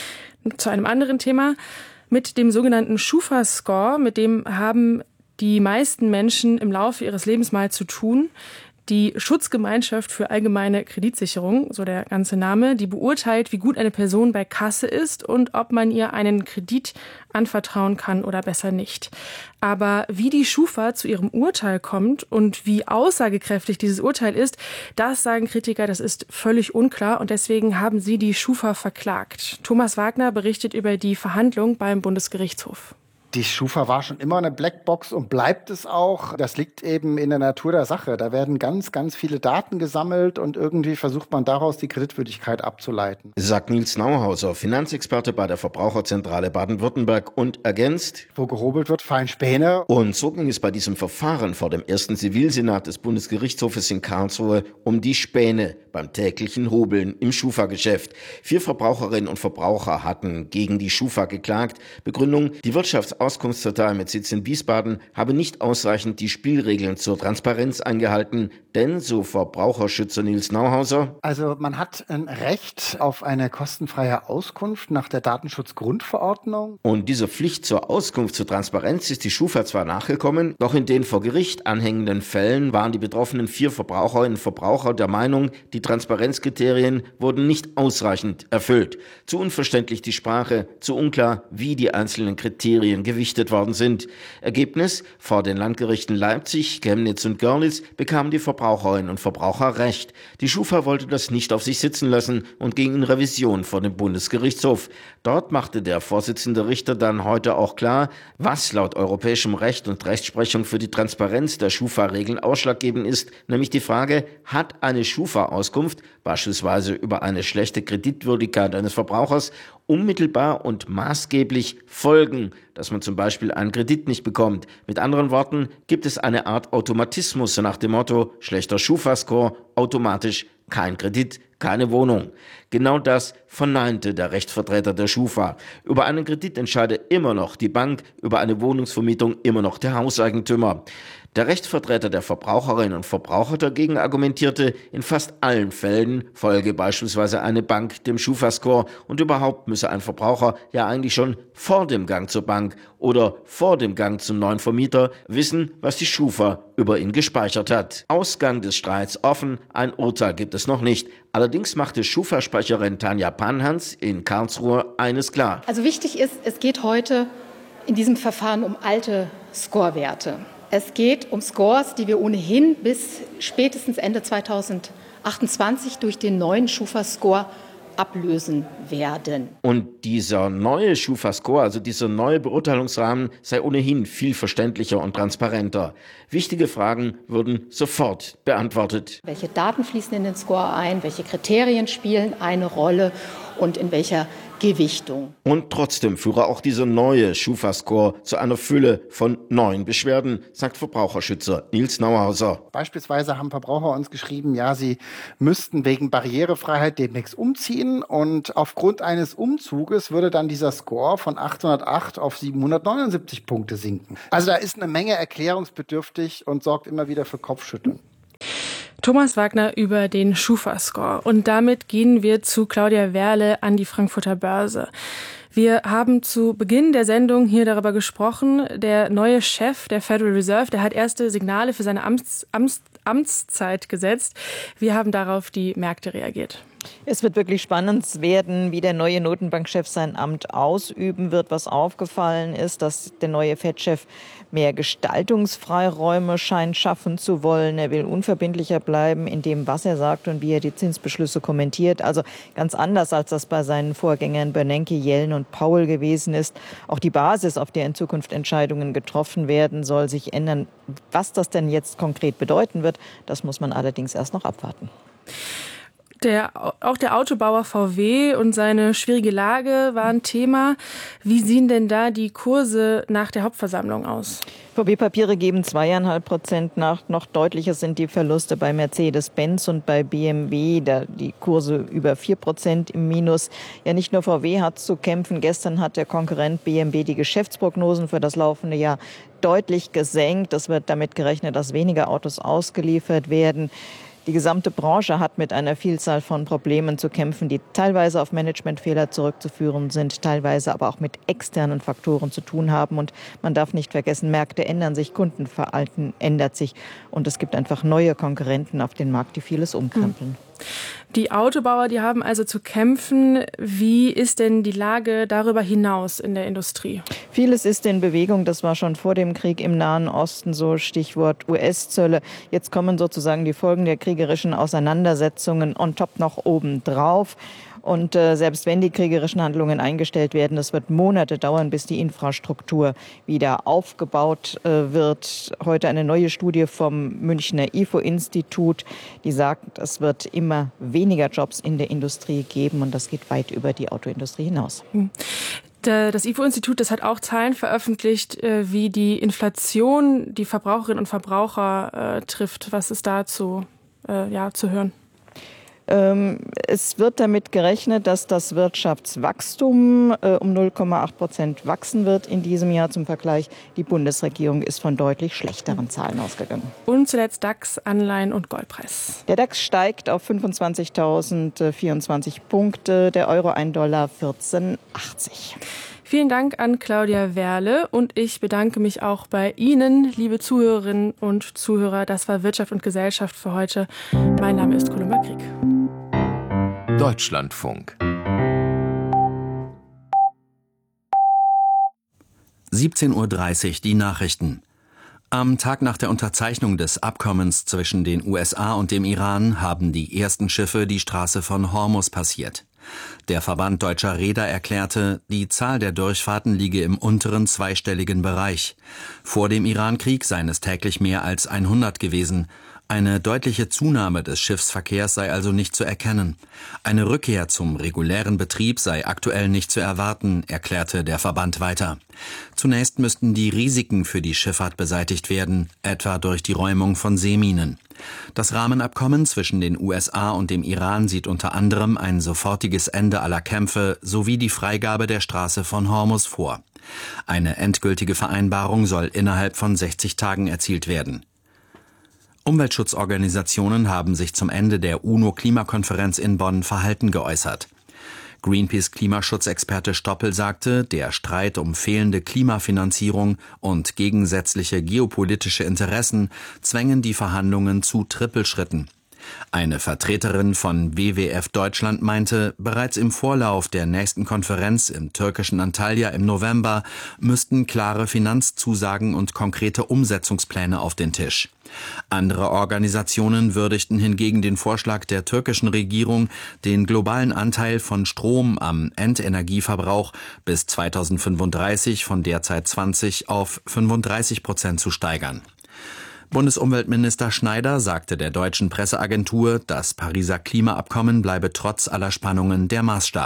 Speaker 9: Zu einem anderen Thema. Mit dem sogenannten Schufa-Score, mit dem haben die meisten Menschen im Laufe ihres Lebens mal zu tun. Die Schutzgemeinschaft für allgemeine Kreditsicherung, so der ganze Name, die beurteilt, wie gut eine Person bei Kasse ist und ob man ihr einen Kredit anvertrauen kann oder besser nicht. Aber wie die Schufa zu ihrem Urteil kommt und wie aussagekräftig dieses Urteil ist, das sagen Kritiker, das ist völlig unklar, und deswegen haben sie die Schufa verklagt. Thomas Wagner berichtet über die Verhandlung beim Bundesgerichtshof.
Speaker 4: Die Schufa war schon immer eine Blackbox und bleibt es auch. Das liegt eben in der Natur der Sache. Da werden ganz, ganz viele Daten gesammelt und irgendwie versucht man daraus die Kreditwürdigkeit abzuleiten.
Speaker 24: Sagt Nils Nauhauser, Finanzexperte bei der Verbraucherzentrale Baden-Württemberg, und ergänzt:
Speaker 4: Wo gehobelt wird, fallen Späne.
Speaker 24: Und so ging es bei diesem Verfahren vor dem ersten Zivilsenat des Bundesgerichtshofes in Karlsruhe um die Späne beim täglichen Hobeln im Schufa-Geschäft. Vier Verbraucherinnen und Verbraucher hatten gegen die Schufa geklagt. Begründung: Die Wirtschaftsauskunftsdatei mit Sitz in Wiesbaden habe nicht ausreichend die Spielregeln zur Transparenz eingehalten. Denn, so Verbraucherschützer Nils Nauhauser,
Speaker 4: also man hat ein Recht auf eine kostenfreie Auskunft nach der Datenschutzgrundverordnung.
Speaker 24: Und dieser Pflicht zur Auskunft zur Transparenz ist die Schufa zwar nachgekommen, doch in den vor Gericht anhängenden Fällen waren die betroffenen vier Verbraucherinnen und Verbraucher der Meinung, die Transparenzkriterien wurden nicht ausreichend erfüllt. Zu unverständlich die Sprache, zu unklar, wie die einzelnen Kriterien gewichtet worden sind. Ergebnis: Vor den Landgerichten Leipzig, Chemnitz und Görlitz bekamen die Verbraucherinnen und Verbraucher recht. Die Schufa wollte das nicht auf sich sitzen lassen und ging in Revision vor den Bundesgerichtshof. Dort machte der Vorsitzende Richter dann heute auch klar, was laut europäischem Recht und Rechtsprechung für die Transparenz der Schufa-Regeln ausschlaggebend ist, nämlich die Frage: Hat eine Schufa-Auskunft, beispielsweise über eine schlechte Kreditwürdigkeit eines Verbrauchers, unmittelbar und maßgeblich Folgen, dass man zum Beispiel einen Kredit nicht bekommt? Mit anderen Worten, gibt es eine Art Automatismus nach dem Motto: schlechter Schufa-Score, automatisch kein Kredit, keine Wohnung. Genau das verneinte der Rechtsvertreter der Schufa. Über einen Kredit entscheide immer noch die Bank, über eine Wohnungsvermietung immer noch der Hauseigentümer. Der Rechtsvertreter der Verbraucherinnen und Verbraucher dagegen argumentierte, in fast allen Fällen folge beispielsweise eine Bank dem Schufa-Score und überhaupt müsse ein Verbraucher ja eigentlich schon vor dem Gang zur Bank oder vor dem Gang zum neuen Vermieter wissen, was die Schufa über ihn gespeichert hat. Ausgang des Streits offen, ein Urteil gibt es noch nicht. Allerdings machte Schufa-Sprecherin Tanja Panhans in Karlsruhe eines klar.
Speaker 25: Also wichtig ist, es geht heute in diesem Verfahren um alte Scorewerte. Es geht um Scores, die wir ohnehin bis spätestens Ende zweitausendachtundzwanzig durch den neuen Schufa-Score ablösen werden.
Speaker 24: Und dieser neue Schufa-Score, also dieser neue Beurteilungsrahmen, sei ohnehin viel verständlicher und transparenter. Wichtige Fragen würden sofort beantwortet.
Speaker 25: Welche Daten fließen in den Score ein? Welche Kriterien spielen eine Rolle? Und in welcher
Speaker 2: Gewichtung.
Speaker 24: Und trotzdem führe auch dieser neue Schufa-Score zu einer Fülle von neuen Beschwerden, sagt Verbraucherschützer Nils Nauhauser.
Speaker 4: Beispielsweise haben Verbraucher uns geschrieben, ja, sie müssten wegen Barrierefreiheit demnächst umziehen und aufgrund eines Umzuges würde dann dieser Score von achthundertacht auf siebenhundertneunundsiebzig Punkte sinken. Also da ist eine Menge erklärungsbedürftig und sorgt immer wieder für Kopfschütteln.
Speaker 9: Thomas Wagner über den Schufa-Score. Und damit gehen wir zu Claudia Werle an die Frankfurter Börse. Wir haben zu Beginn der Sendung hier darüber gesprochen, der neue Chef der Federal Reserve, der hat erste Signale für seine Amts, Amts, Amtszeit gesetzt. Wie haben darauf die Märkte reagiert?
Speaker 5: Es wird wirklich spannend werden, wie der neue Notenbankchef sein Amt ausüben wird. Was aufgefallen ist, dass der neue Fed-Chef mehr Gestaltungsfreiräume scheint schaffen zu wollen. Er will unverbindlicher bleiben in dem, was er sagt und wie er die Zinsbeschlüsse kommentiert. Also ganz anders, als das bei seinen Vorgängern Bernanke, Yellen und Powell gewesen ist. Auch die Basis, auf der in Zukunft Entscheidungen getroffen werden, soll sich ändern. Was das denn jetzt konkret bedeuten wird, das muss man allerdings erst noch abwarten.
Speaker 9: Der, auch der Autobauer V W und seine schwierige Lage war ein Thema. Wie sehen denn da die Kurse nach der Hauptversammlung aus?
Speaker 5: V W-Papiere geben zweieinhalb Prozent nach. Noch deutlicher sind die Verluste bei Mercedes-Benz und bei B M W. Da die Kurse über vier Prozent im Minus. Ja, nicht nur V W hat zu kämpfen. Gestern hat der Konkurrent B M W die Geschäftsprognosen für das laufende Jahr deutlich gesenkt. Es wird damit gerechnet, dass weniger Autos ausgeliefert werden. Die gesamte Branche hat mit einer Vielzahl von Problemen zu kämpfen, die teilweise auf Managementfehler zurückzuführen sind, teilweise aber auch mit externen Faktoren zu tun haben. Und man darf nicht vergessen, Märkte ändern sich, Kundenverhalten ändert sich. Und es gibt einfach neue Konkurrenten auf den Markt, die vieles umkrempeln.
Speaker 9: Die Autobauer, die haben also zu kämpfen. Wie ist denn die Lage darüber hinaus in der Industrie?
Speaker 5: Vieles ist in Bewegung. Das war schon vor dem Krieg im Nahen Osten so, Stichwort U S-Zölle. Jetzt kommen sozusagen die Folgen der kriegerischen Auseinandersetzungen on top noch oben drauf. Und äh, selbst wenn die kriegerischen Handlungen eingestellt werden, es wird Monate dauern, bis die Infrastruktur wieder aufgebaut äh, wird. Heute eine neue Studie vom Münchner I F O-Institut, die sagt, es wird immer weniger Jobs in der Industrie geben und das geht weit über die Autoindustrie hinaus.
Speaker 9: Hm. Das I F O-Institut, das hat auch Zahlen veröffentlicht, wie die Inflation die Verbraucherinnen und Verbraucher äh, trifft. Was ist dazu äh, ja, zu hören?
Speaker 5: Es wird damit gerechnet, dass das Wirtschaftswachstum äh, um null Komma acht Prozent wachsen wird in diesem Jahr. Zum Vergleich, die Bundesregierung ist von deutlich schlechteren Zahlen ausgegangen.
Speaker 9: Und zuletzt DAX, Anleihen und Goldpreis.
Speaker 5: Der DAX steigt auf fünfundzwanzigtausendvierundzwanzig Punkte, der Euro ein Dollar vierzehn achtzig.
Speaker 9: Vielen Dank an Claudia Werle und ich bedanke mich auch bei Ihnen, liebe Zuhörerinnen und Zuhörer. Das war Wirtschaft und Gesellschaft für heute. Mein Name ist Columba Krieg.
Speaker 6: Deutschlandfunk. siebzehn Uhr dreißig, die Nachrichten. Am Tag nach der Unterzeichnung des Abkommens zwischen den U S A und dem Iran haben die ersten Schiffe die Straße von Hormuz passiert. Der Verband Deutscher Reeder erklärte, die Zahl der Durchfahrten liege im unteren zweistelligen Bereich. Vor dem Iran-Krieg seien es täglich mehr als hundert gewesen. Eine deutliche Zunahme des Schiffsverkehrs sei also nicht zu erkennen. Eine Rückkehr zum regulären Betrieb sei aktuell nicht zu erwarten, erklärte der Verband weiter. Zunächst müssten die Risiken für die Schifffahrt beseitigt werden, etwa durch die Räumung von Seeminen. Das Rahmenabkommen zwischen den U S A und dem Iran sieht unter anderem ein sofortiges Ende aller Kämpfe sowie die Freigabe der Straße von Hormuz vor. Eine endgültige Vereinbarung soll innerhalb von sechzig Tagen erzielt werden. Umweltschutzorganisationen haben sich zum Ende der UNO-Klimakonferenz in Bonn verhalten geäußert. Greenpeace-Klimaschutzexperte Stoppel sagte, der Streit um fehlende Klimafinanzierung und gegensätzliche geopolitische Interessen zwängen die Verhandlungen zu Trippelschritten. Eine Vertreterin von W W F Deutschland meinte, bereits im Vorlauf der nächsten Konferenz im türkischen Antalya im November müssten klare Finanzzusagen und konkrete Umsetzungspläne auf den Tisch. Andere Organisationen würdigten hingegen den Vorschlag der türkischen Regierung, den globalen Anteil von Strom am Endenergieverbrauch bis zweitausendfünfunddreißig von derzeit zwanzig auf fünfunddreißig Prozent zu steigern. Bundesumweltminister Schneider sagte der deutschen Presseagentur, das Pariser Klimaabkommen bleibe trotz aller Spannungen der Maßstab.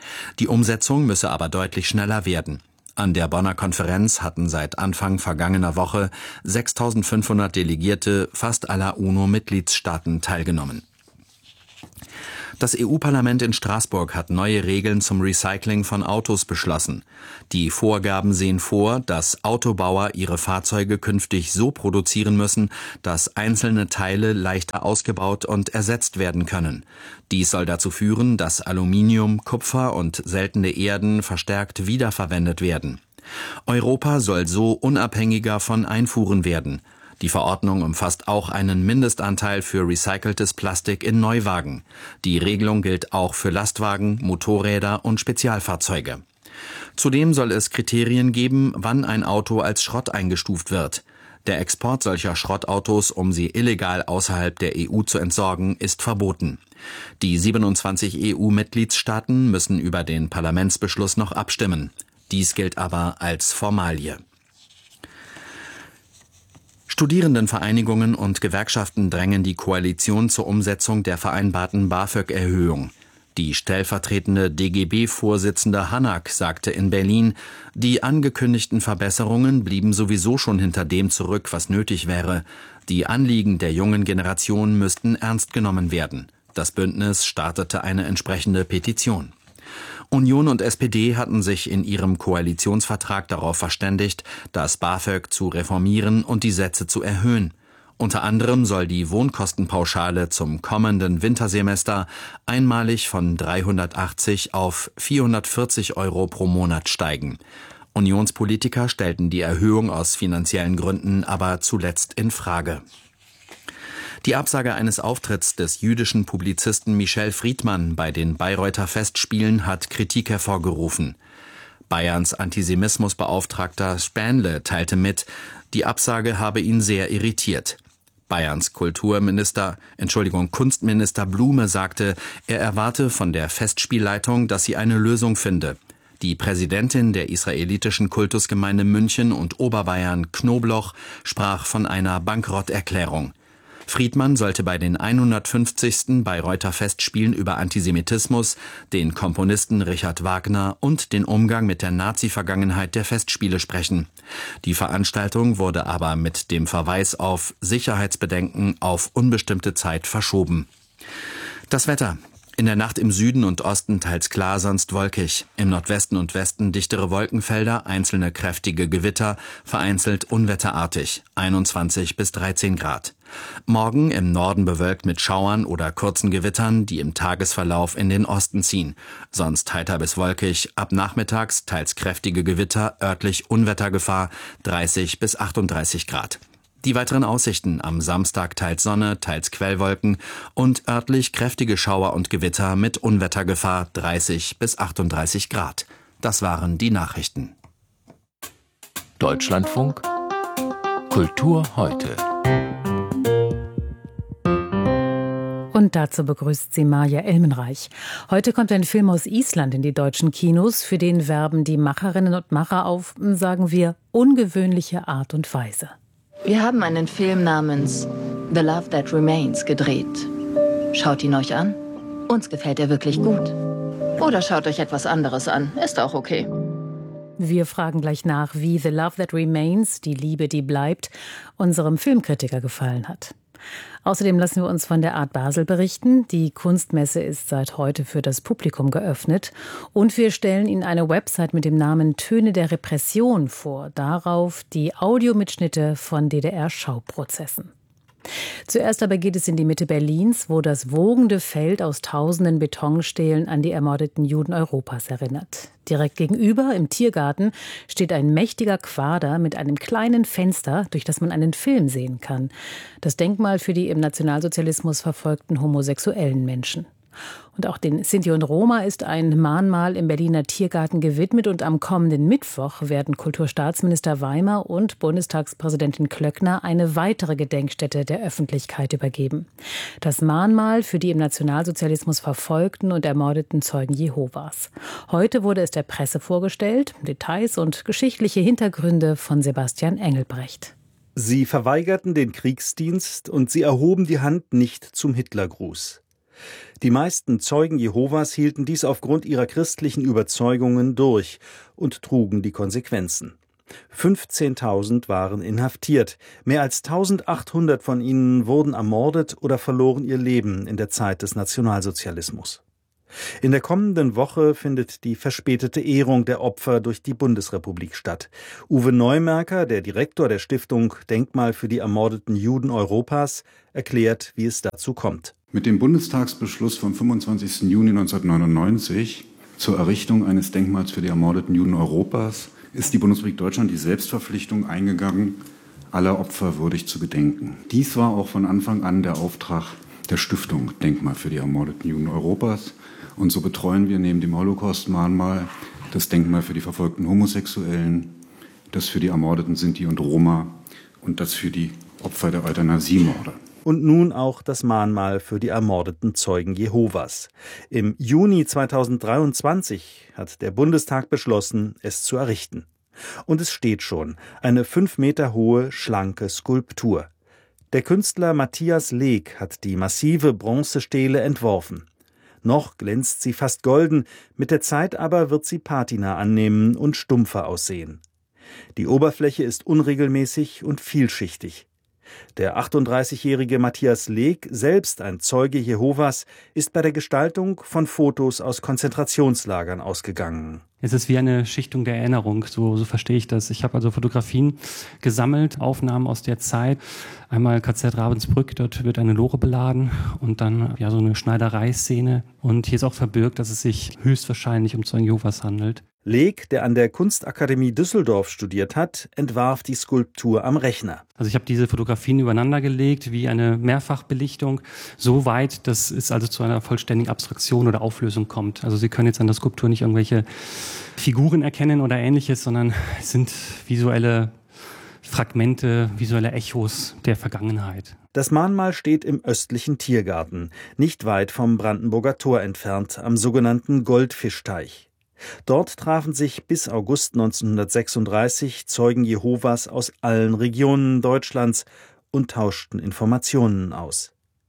Speaker 6: Die Umsetzung müsse aber deutlich schneller werden. An der Bonner Konferenz hatten seit Anfang vergangener Woche sechstausendfünfhundert Delegierte fast aller UNO-Mitgliedstaaten teilgenommen. Das E U-Parlament in Straßburg hat neue Regeln zum Recycling von Autos beschlossen. Die Vorgaben sehen vor, dass Autobauer ihre Fahrzeuge künftig so produzieren müssen, dass einzelne Teile leichter ausgebaut und ersetzt werden können. Dies soll dazu führen, dass Aluminium, Kupfer und seltene Erden verstärkt wiederverwendet werden. Europa soll so unabhängiger von Einfuhren werden. Die Verordnung umfasst auch einen Mindestanteil für recyceltes Plastik in Neuwagen. Die Regelung gilt auch für Lastwagen, Motorräder und Spezialfahrzeuge. Zudem soll es Kriterien geben, wann ein Auto als Schrott eingestuft wird. Der Export solcher Schrottautos, um sie illegal außerhalb der E U zu entsorgen, ist verboten. Die siebenundzwanzig E U-Mitgliedstaaten müssen über den Parlamentsbeschluss noch abstimmen. Dies gilt aber als Formalie. Studierendenvereinigungen und Gewerkschaften drängen die Koalition zur Umsetzung der vereinbarten BAföG-Erhöhung. Die stellvertretende D G B-Vorsitzende Hanak sagte in Berlin, die angekündigten Verbesserungen blieben sowieso schon hinter dem zurück, was nötig wäre. Die Anliegen der jungen Generation müssten ernst genommen werden. Das Bündnis startete eine entsprechende Petition. Union und S P D hatten sich in ihrem Koalitionsvertrag darauf verständigt, das BAföG zu reformieren und die Sätze zu erhöhen. Unter anderem soll die Wohnkostenpauschale zum kommenden Wintersemester einmalig von dreihundertachtzig auf vierhundertvierzig Euro pro Monat steigen. Unionspolitiker stellten die Erhöhung aus finanziellen Gründen aber zuletzt in Frage. Die Absage eines Auftritts des jüdischen Publizisten Michel Friedmann bei den Bayreuther Festspielen hat Kritik hervorgerufen. Bayerns Antisemitismusbeauftragter Spanle teilte mit, die Absage habe ihn sehr irritiert. Bayerns Kulturminister, Entschuldigung, Kunstminister Blume sagte, er erwarte von der Festspielleitung, dass sie eine Lösung finde. Die Präsidentin der israelitischen Kultusgemeinde München und Oberbayern, Knobloch, sprach von einer Bankrotterklärung. Friedmann sollte bei den hundertfünfzigsten Bayreuther Festspielen über Antisemitismus, den Komponisten Richard Wagner und den Umgang mit der Nazi-Vergangenheit der Festspiele sprechen. Die Veranstaltung wurde aber mit dem Verweis auf Sicherheitsbedenken auf unbestimmte Zeit verschoben. Das Wetter. In der Nacht im Süden und Osten teils klar, sonst wolkig. Im Nordwesten und Westen dichtere Wolkenfelder, einzelne kräftige Gewitter, vereinzelt unwetterartig, einundzwanzig bis dreizehn Grad. Morgen im Norden bewölkt mit Schauern oder kurzen Gewittern, die im Tagesverlauf in den Osten ziehen. Sonst heiter bis wolkig, ab nachmittags teils kräftige Gewitter, örtlich Unwettergefahr, dreißig bis achtunddreißig Grad. Die weiteren Aussichten: am Samstag teils Sonne, teils Quellwolken und örtlich kräftige Schauer und Gewitter mit Unwettergefahr, dreißig bis achtunddreißig Grad. Das waren die Nachrichten.
Speaker 2: Deutschlandfunk Kultur heute.
Speaker 7: Und dazu begrüßt sie Maja Elmenreich. Heute kommt ein Film aus Island in die deutschen Kinos. Für den werben die Macherinnen und Macher auf, sagen wir, ungewöhnliche Art und Weise.
Speaker 8: Wir haben einen Film namens The Love That Remains gedreht. Schaut ihn euch an. Uns gefällt er wirklich gut. Oder schaut euch etwas anderes an. Ist auch okay.
Speaker 7: Wir fragen gleich nach, wie The Love That Remains, die Liebe, die bleibt, unserem Filmkritiker gefallen hat. Außerdem lassen wir uns von der Art Basel berichten. Die Kunstmesse ist seit heute für das Publikum geöffnet. Und wir stellen Ihnen eine Website mit dem Namen Töne der Repression vor. Darauf die Audiomitschnitte von D D R-Schauprozessen. Zuerst aber geht es in die Mitte Berlins, wo das wogende Feld aus tausenden Betonstelen an die ermordeten Juden Europas erinnert. Direkt gegenüber, im Tiergarten, steht ein mächtiger Quader mit einem kleinen Fenster, durch das man einen Film sehen kann. Das Denkmal für die im Nationalsozialismus verfolgten homosexuellen Menschen. Und auch den Sinti und Roma ist ein Mahnmal im Berliner Tiergarten gewidmet. Und am kommenden Mittwoch werden Kulturstaatsminister Weimer und Bundestagspräsidentin Klöckner eine weitere Gedenkstätte der Öffentlichkeit übergeben. Das Mahnmal für die im Nationalsozialismus verfolgten und ermordeten Zeugen Jehovas. Heute wurde es der Presse vorgestellt. Details und geschichtliche Hintergründe von Sebastian Engelbrecht.
Speaker 10: Sie verweigerten den Kriegsdienst und sie erhoben die Hand nicht zum Hitlergruß. Die meisten Zeugen Jehovas hielten dies aufgrund ihrer christlichen Überzeugungen durch und trugen die Konsequenzen. fünfzehntausend waren inhaftiert. Mehr als eintausendachthundert von ihnen wurden ermordet oder verloren ihr Leben in der Zeit des Nationalsozialismus. In der kommenden Woche findet die verspätete Ehrung der Opfer durch die Bundesrepublik statt. Uwe Neumerker, der Direktor der Stiftung Denkmal für die ermordeten Juden Europas, erklärt, wie es dazu kommt.
Speaker 11: Mit dem Bundestagsbeschluss vom fünfundzwanzigsten Juni neunzehnhundertneunundneunzig zur Errichtung eines Denkmals für die ermordeten Juden Europas ist die Bundesrepublik Deutschland die Selbstverpflichtung eingegangen, aller Opfer würdig zu gedenken. Dies war auch von Anfang an der Auftrag der Stiftung Denkmal für die ermordeten Juden Europas. Und so betreuen wir neben dem Holocaust-Mahnmal das Denkmal für die verfolgten Homosexuellen, das für die ermordeten Sinti und Roma und das für die Opfer der Euthanasiemorde.
Speaker 10: Und nun auch das Mahnmal für die ermordeten Zeugen Jehovas. Im Juni zweitausenddreiundzwanzig hat der Bundestag beschlossen, es zu errichten. Und es steht schon, eine fünf Meter hohe, schlanke Skulptur. Der Künstler Matthias Leek hat die massive Bronzestele entworfen. Noch glänzt sie fast golden, mit der Zeit aber wird sie Patina annehmen und stumpfer aussehen. Die Oberfläche ist unregelmäßig und vielschichtig. Der achtunddreißigjährige Matthias Leek, selbst ein Zeuge Jehovas, ist bei der Gestaltung von Fotos aus Konzentrationslagern ausgegangen.
Speaker 13: Es ist wie eine Schichtung der Erinnerung, so, so verstehe ich das. Ich habe also Fotografien gesammelt, Aufnahmen aus der Zeit. Einmal K Z Ravensbrück, dort wird eine Lore beladen und dann ja so eine Schneidereiszene. Und hier ist auch verbirgt, dass es sich höchstwahrscheinlich um Zeugen Jehovas handelt.
Speaker 10: Leek, der an der Kunstakademie Düsseldorf studiert hat, entwarf die Skulptur am Rechner.
Speaker 13: Also ich habe diese Fotografien übereinander gelegt, wie eine Mehrfachbelichtung, so weit, dass es also zu einer vollständigen Abstraktion oder Auflösung kommt. Also Sie können jetzt an der Skulptur nicht irgendwelche Figuren erkennen oder Ähnliches, sondern es sind visuelle Fragmente, visuelle Echos der Vergangenheit.
Speaker 10: Das Mahnmal steht im östlichen Tiergarten, nicht weit vom Brandenburger Tor entfernt, am sogenannten Goldfischteich. Dort trafen sich bis August neunzehnhundertsechsunddreißig Zeugen Jehovas aus allen Regionen Deutschlands und tauschten Informationen aus,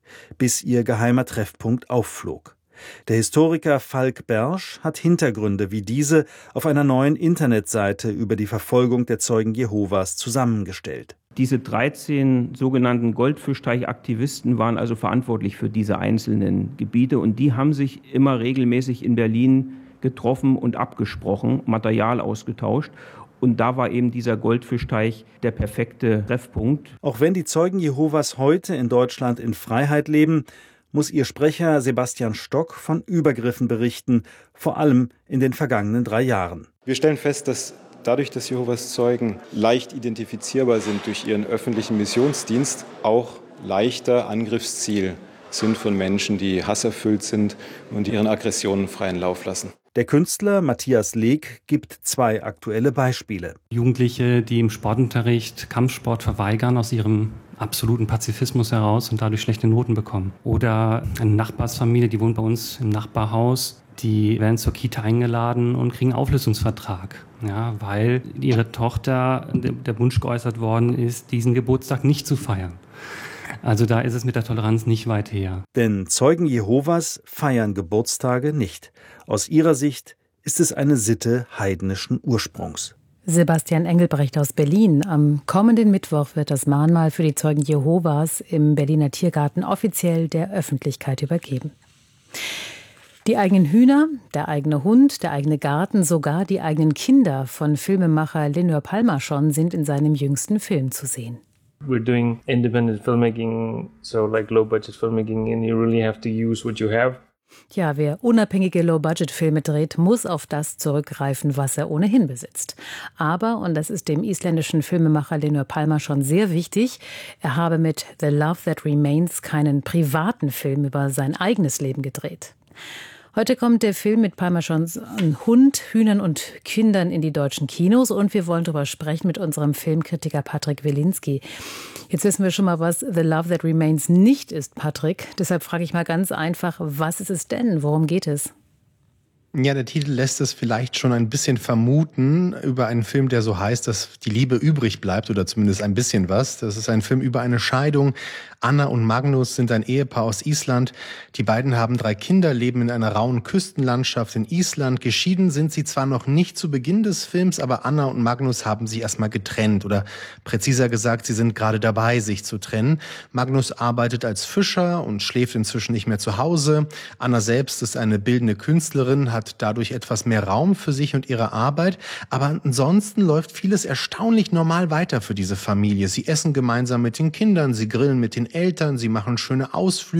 Speaker 10: bis ihr geheimer Treffpunkt aufflog. Der Historiker Falk Bersch hat Hintergründe wie diese auf einer neuen Internetseite über die Verfolgung der Zeugen Jehovas zusammengestellt.
Speaker 14: Diese dreizehn sogenannten Goldfischteich-Aktivisten waren also verantwortlich für diese einzelnen Gebiete und die haben sich immer regelmäßig in Berlin getroffen und abgesprochen, Material ausgetauscht. Und da war eben dieser Goldfischteich der perfekte Treffpunkt.
Speaker 10: Auch wenn die Zeugen Jehovas heute in Deutschland in Freiheit leben, muss ihr Sprecher Sebastian Stock von Übergriffen berichten, vor allem in den vergangenen drei Jahren.
Speaker 15: Wir stellen fest, dass dadurch, dass Jehovas Zeugen leicht identifizierbar sind durch ihren öffentlichen Missionsdienst, auch leichter Angriffsziel sind von Menschen, die hasserfüllt sind und ihren Aggressionen freien Lauf lassen.
Speaker 10: Der Künstler Matthias Leek gibt zwei aktuelle Beispiele.
Speaker 13: Jugendliche, die im Sportunterricht Kampfsport verweigern aus ihrem absoluten Pazifismus heraus und dadurch schlechte Noten bekommen. Oder eine Nachbarsfamilie, die wohnt bei uns im Nachbarhaus, die werden zur Kita eingeladen und kriegen einen Auflösungsvertrag, ja, weil ihre Tochter der Wunsch geäußert worden ist, diesen Geburtstag nicht zu feiern. Also da ist es mit der Toleranz nicht weit her.
Speaker 10: Denn Zeugen Jehovas feiern Geburtstage nicht. Aus ihrer Sicht ist es eine Sitte heidnischen Ursprungs.
Speaker 7: Sebastian Engelbrecht aus Berlin. Am kommenden Mittwoch wird das Mahnmal für die Zeugen Jehovas im Berliner Tiergarten offiziell der Öffentlichkeit übergeben. Die eigenen Hühner, der eigene Hund, der eigene Garten, sogar die eigenen Kinder von Filmemacher Linur Palmaschon sind in seinem jüngsten Film zu sehen.
Speaker 26: We're doing independent filmmaking, so like low-budget filmmaking, and you really have to use what you have.
Speaker 7: Ja, wer unabhängige Low-Budget-Filme dreht, muss auf das zurückgreifen, was er ohnehin besitzt. Aber, und das ist dem isländischen Filmemacher Linur Palmaschon sehr wichtig, er habe mit The Love That Remains keinen privaten Film über sein eigenes Leben gedreht. Heute kommt der Film mit Palmaschons Hund, Hühnern und Kindern in die deutschen Kinos und wir wollen darüber sprechen mit unserem Filmkritiker Patrick Wilinski. Jetzt wissen wir schon mal, was The Love That Remains nicht ist, Patrick. Deshalb frage ich mal ganz einfach, was ist es denn? Worum geht es?
Speaker 12: Ja, der Titel lässt es vielleicht schon ein bisschen vermuten über einen Film, der so heißt, dass die Liebe übrig bleibt oder zumindest ein bisschen was. Das ist ein Film über eine Scheidung. Anna und Magnus sind ein Ehepaar aus Island. Die beiden haben drei Kinder, leben in einer rauen Küstenlandschaft in Island. Geschieden sind sie zwar noch nicht zu Beginn des Films, aber Anna und Magnus haben sich erstmal getrennt oder präziser gesagt, sie sind gerade dabei, sich zu trennen. Magnus arbeitet als Fischer und schläft inzwischen nicht mehr zu Hause. Anna selbst ist eine bildende Künstlerin, hat dadurch etwas mehr Raum für sich und ihre Arbeit. Aber ansonsten läuft vieles erstaunlich normal weiter für diese Familie. Sie essen gemeinsam mit den Kindern, sie grillen mit den Eltern, sie machen schöne Ausflüge.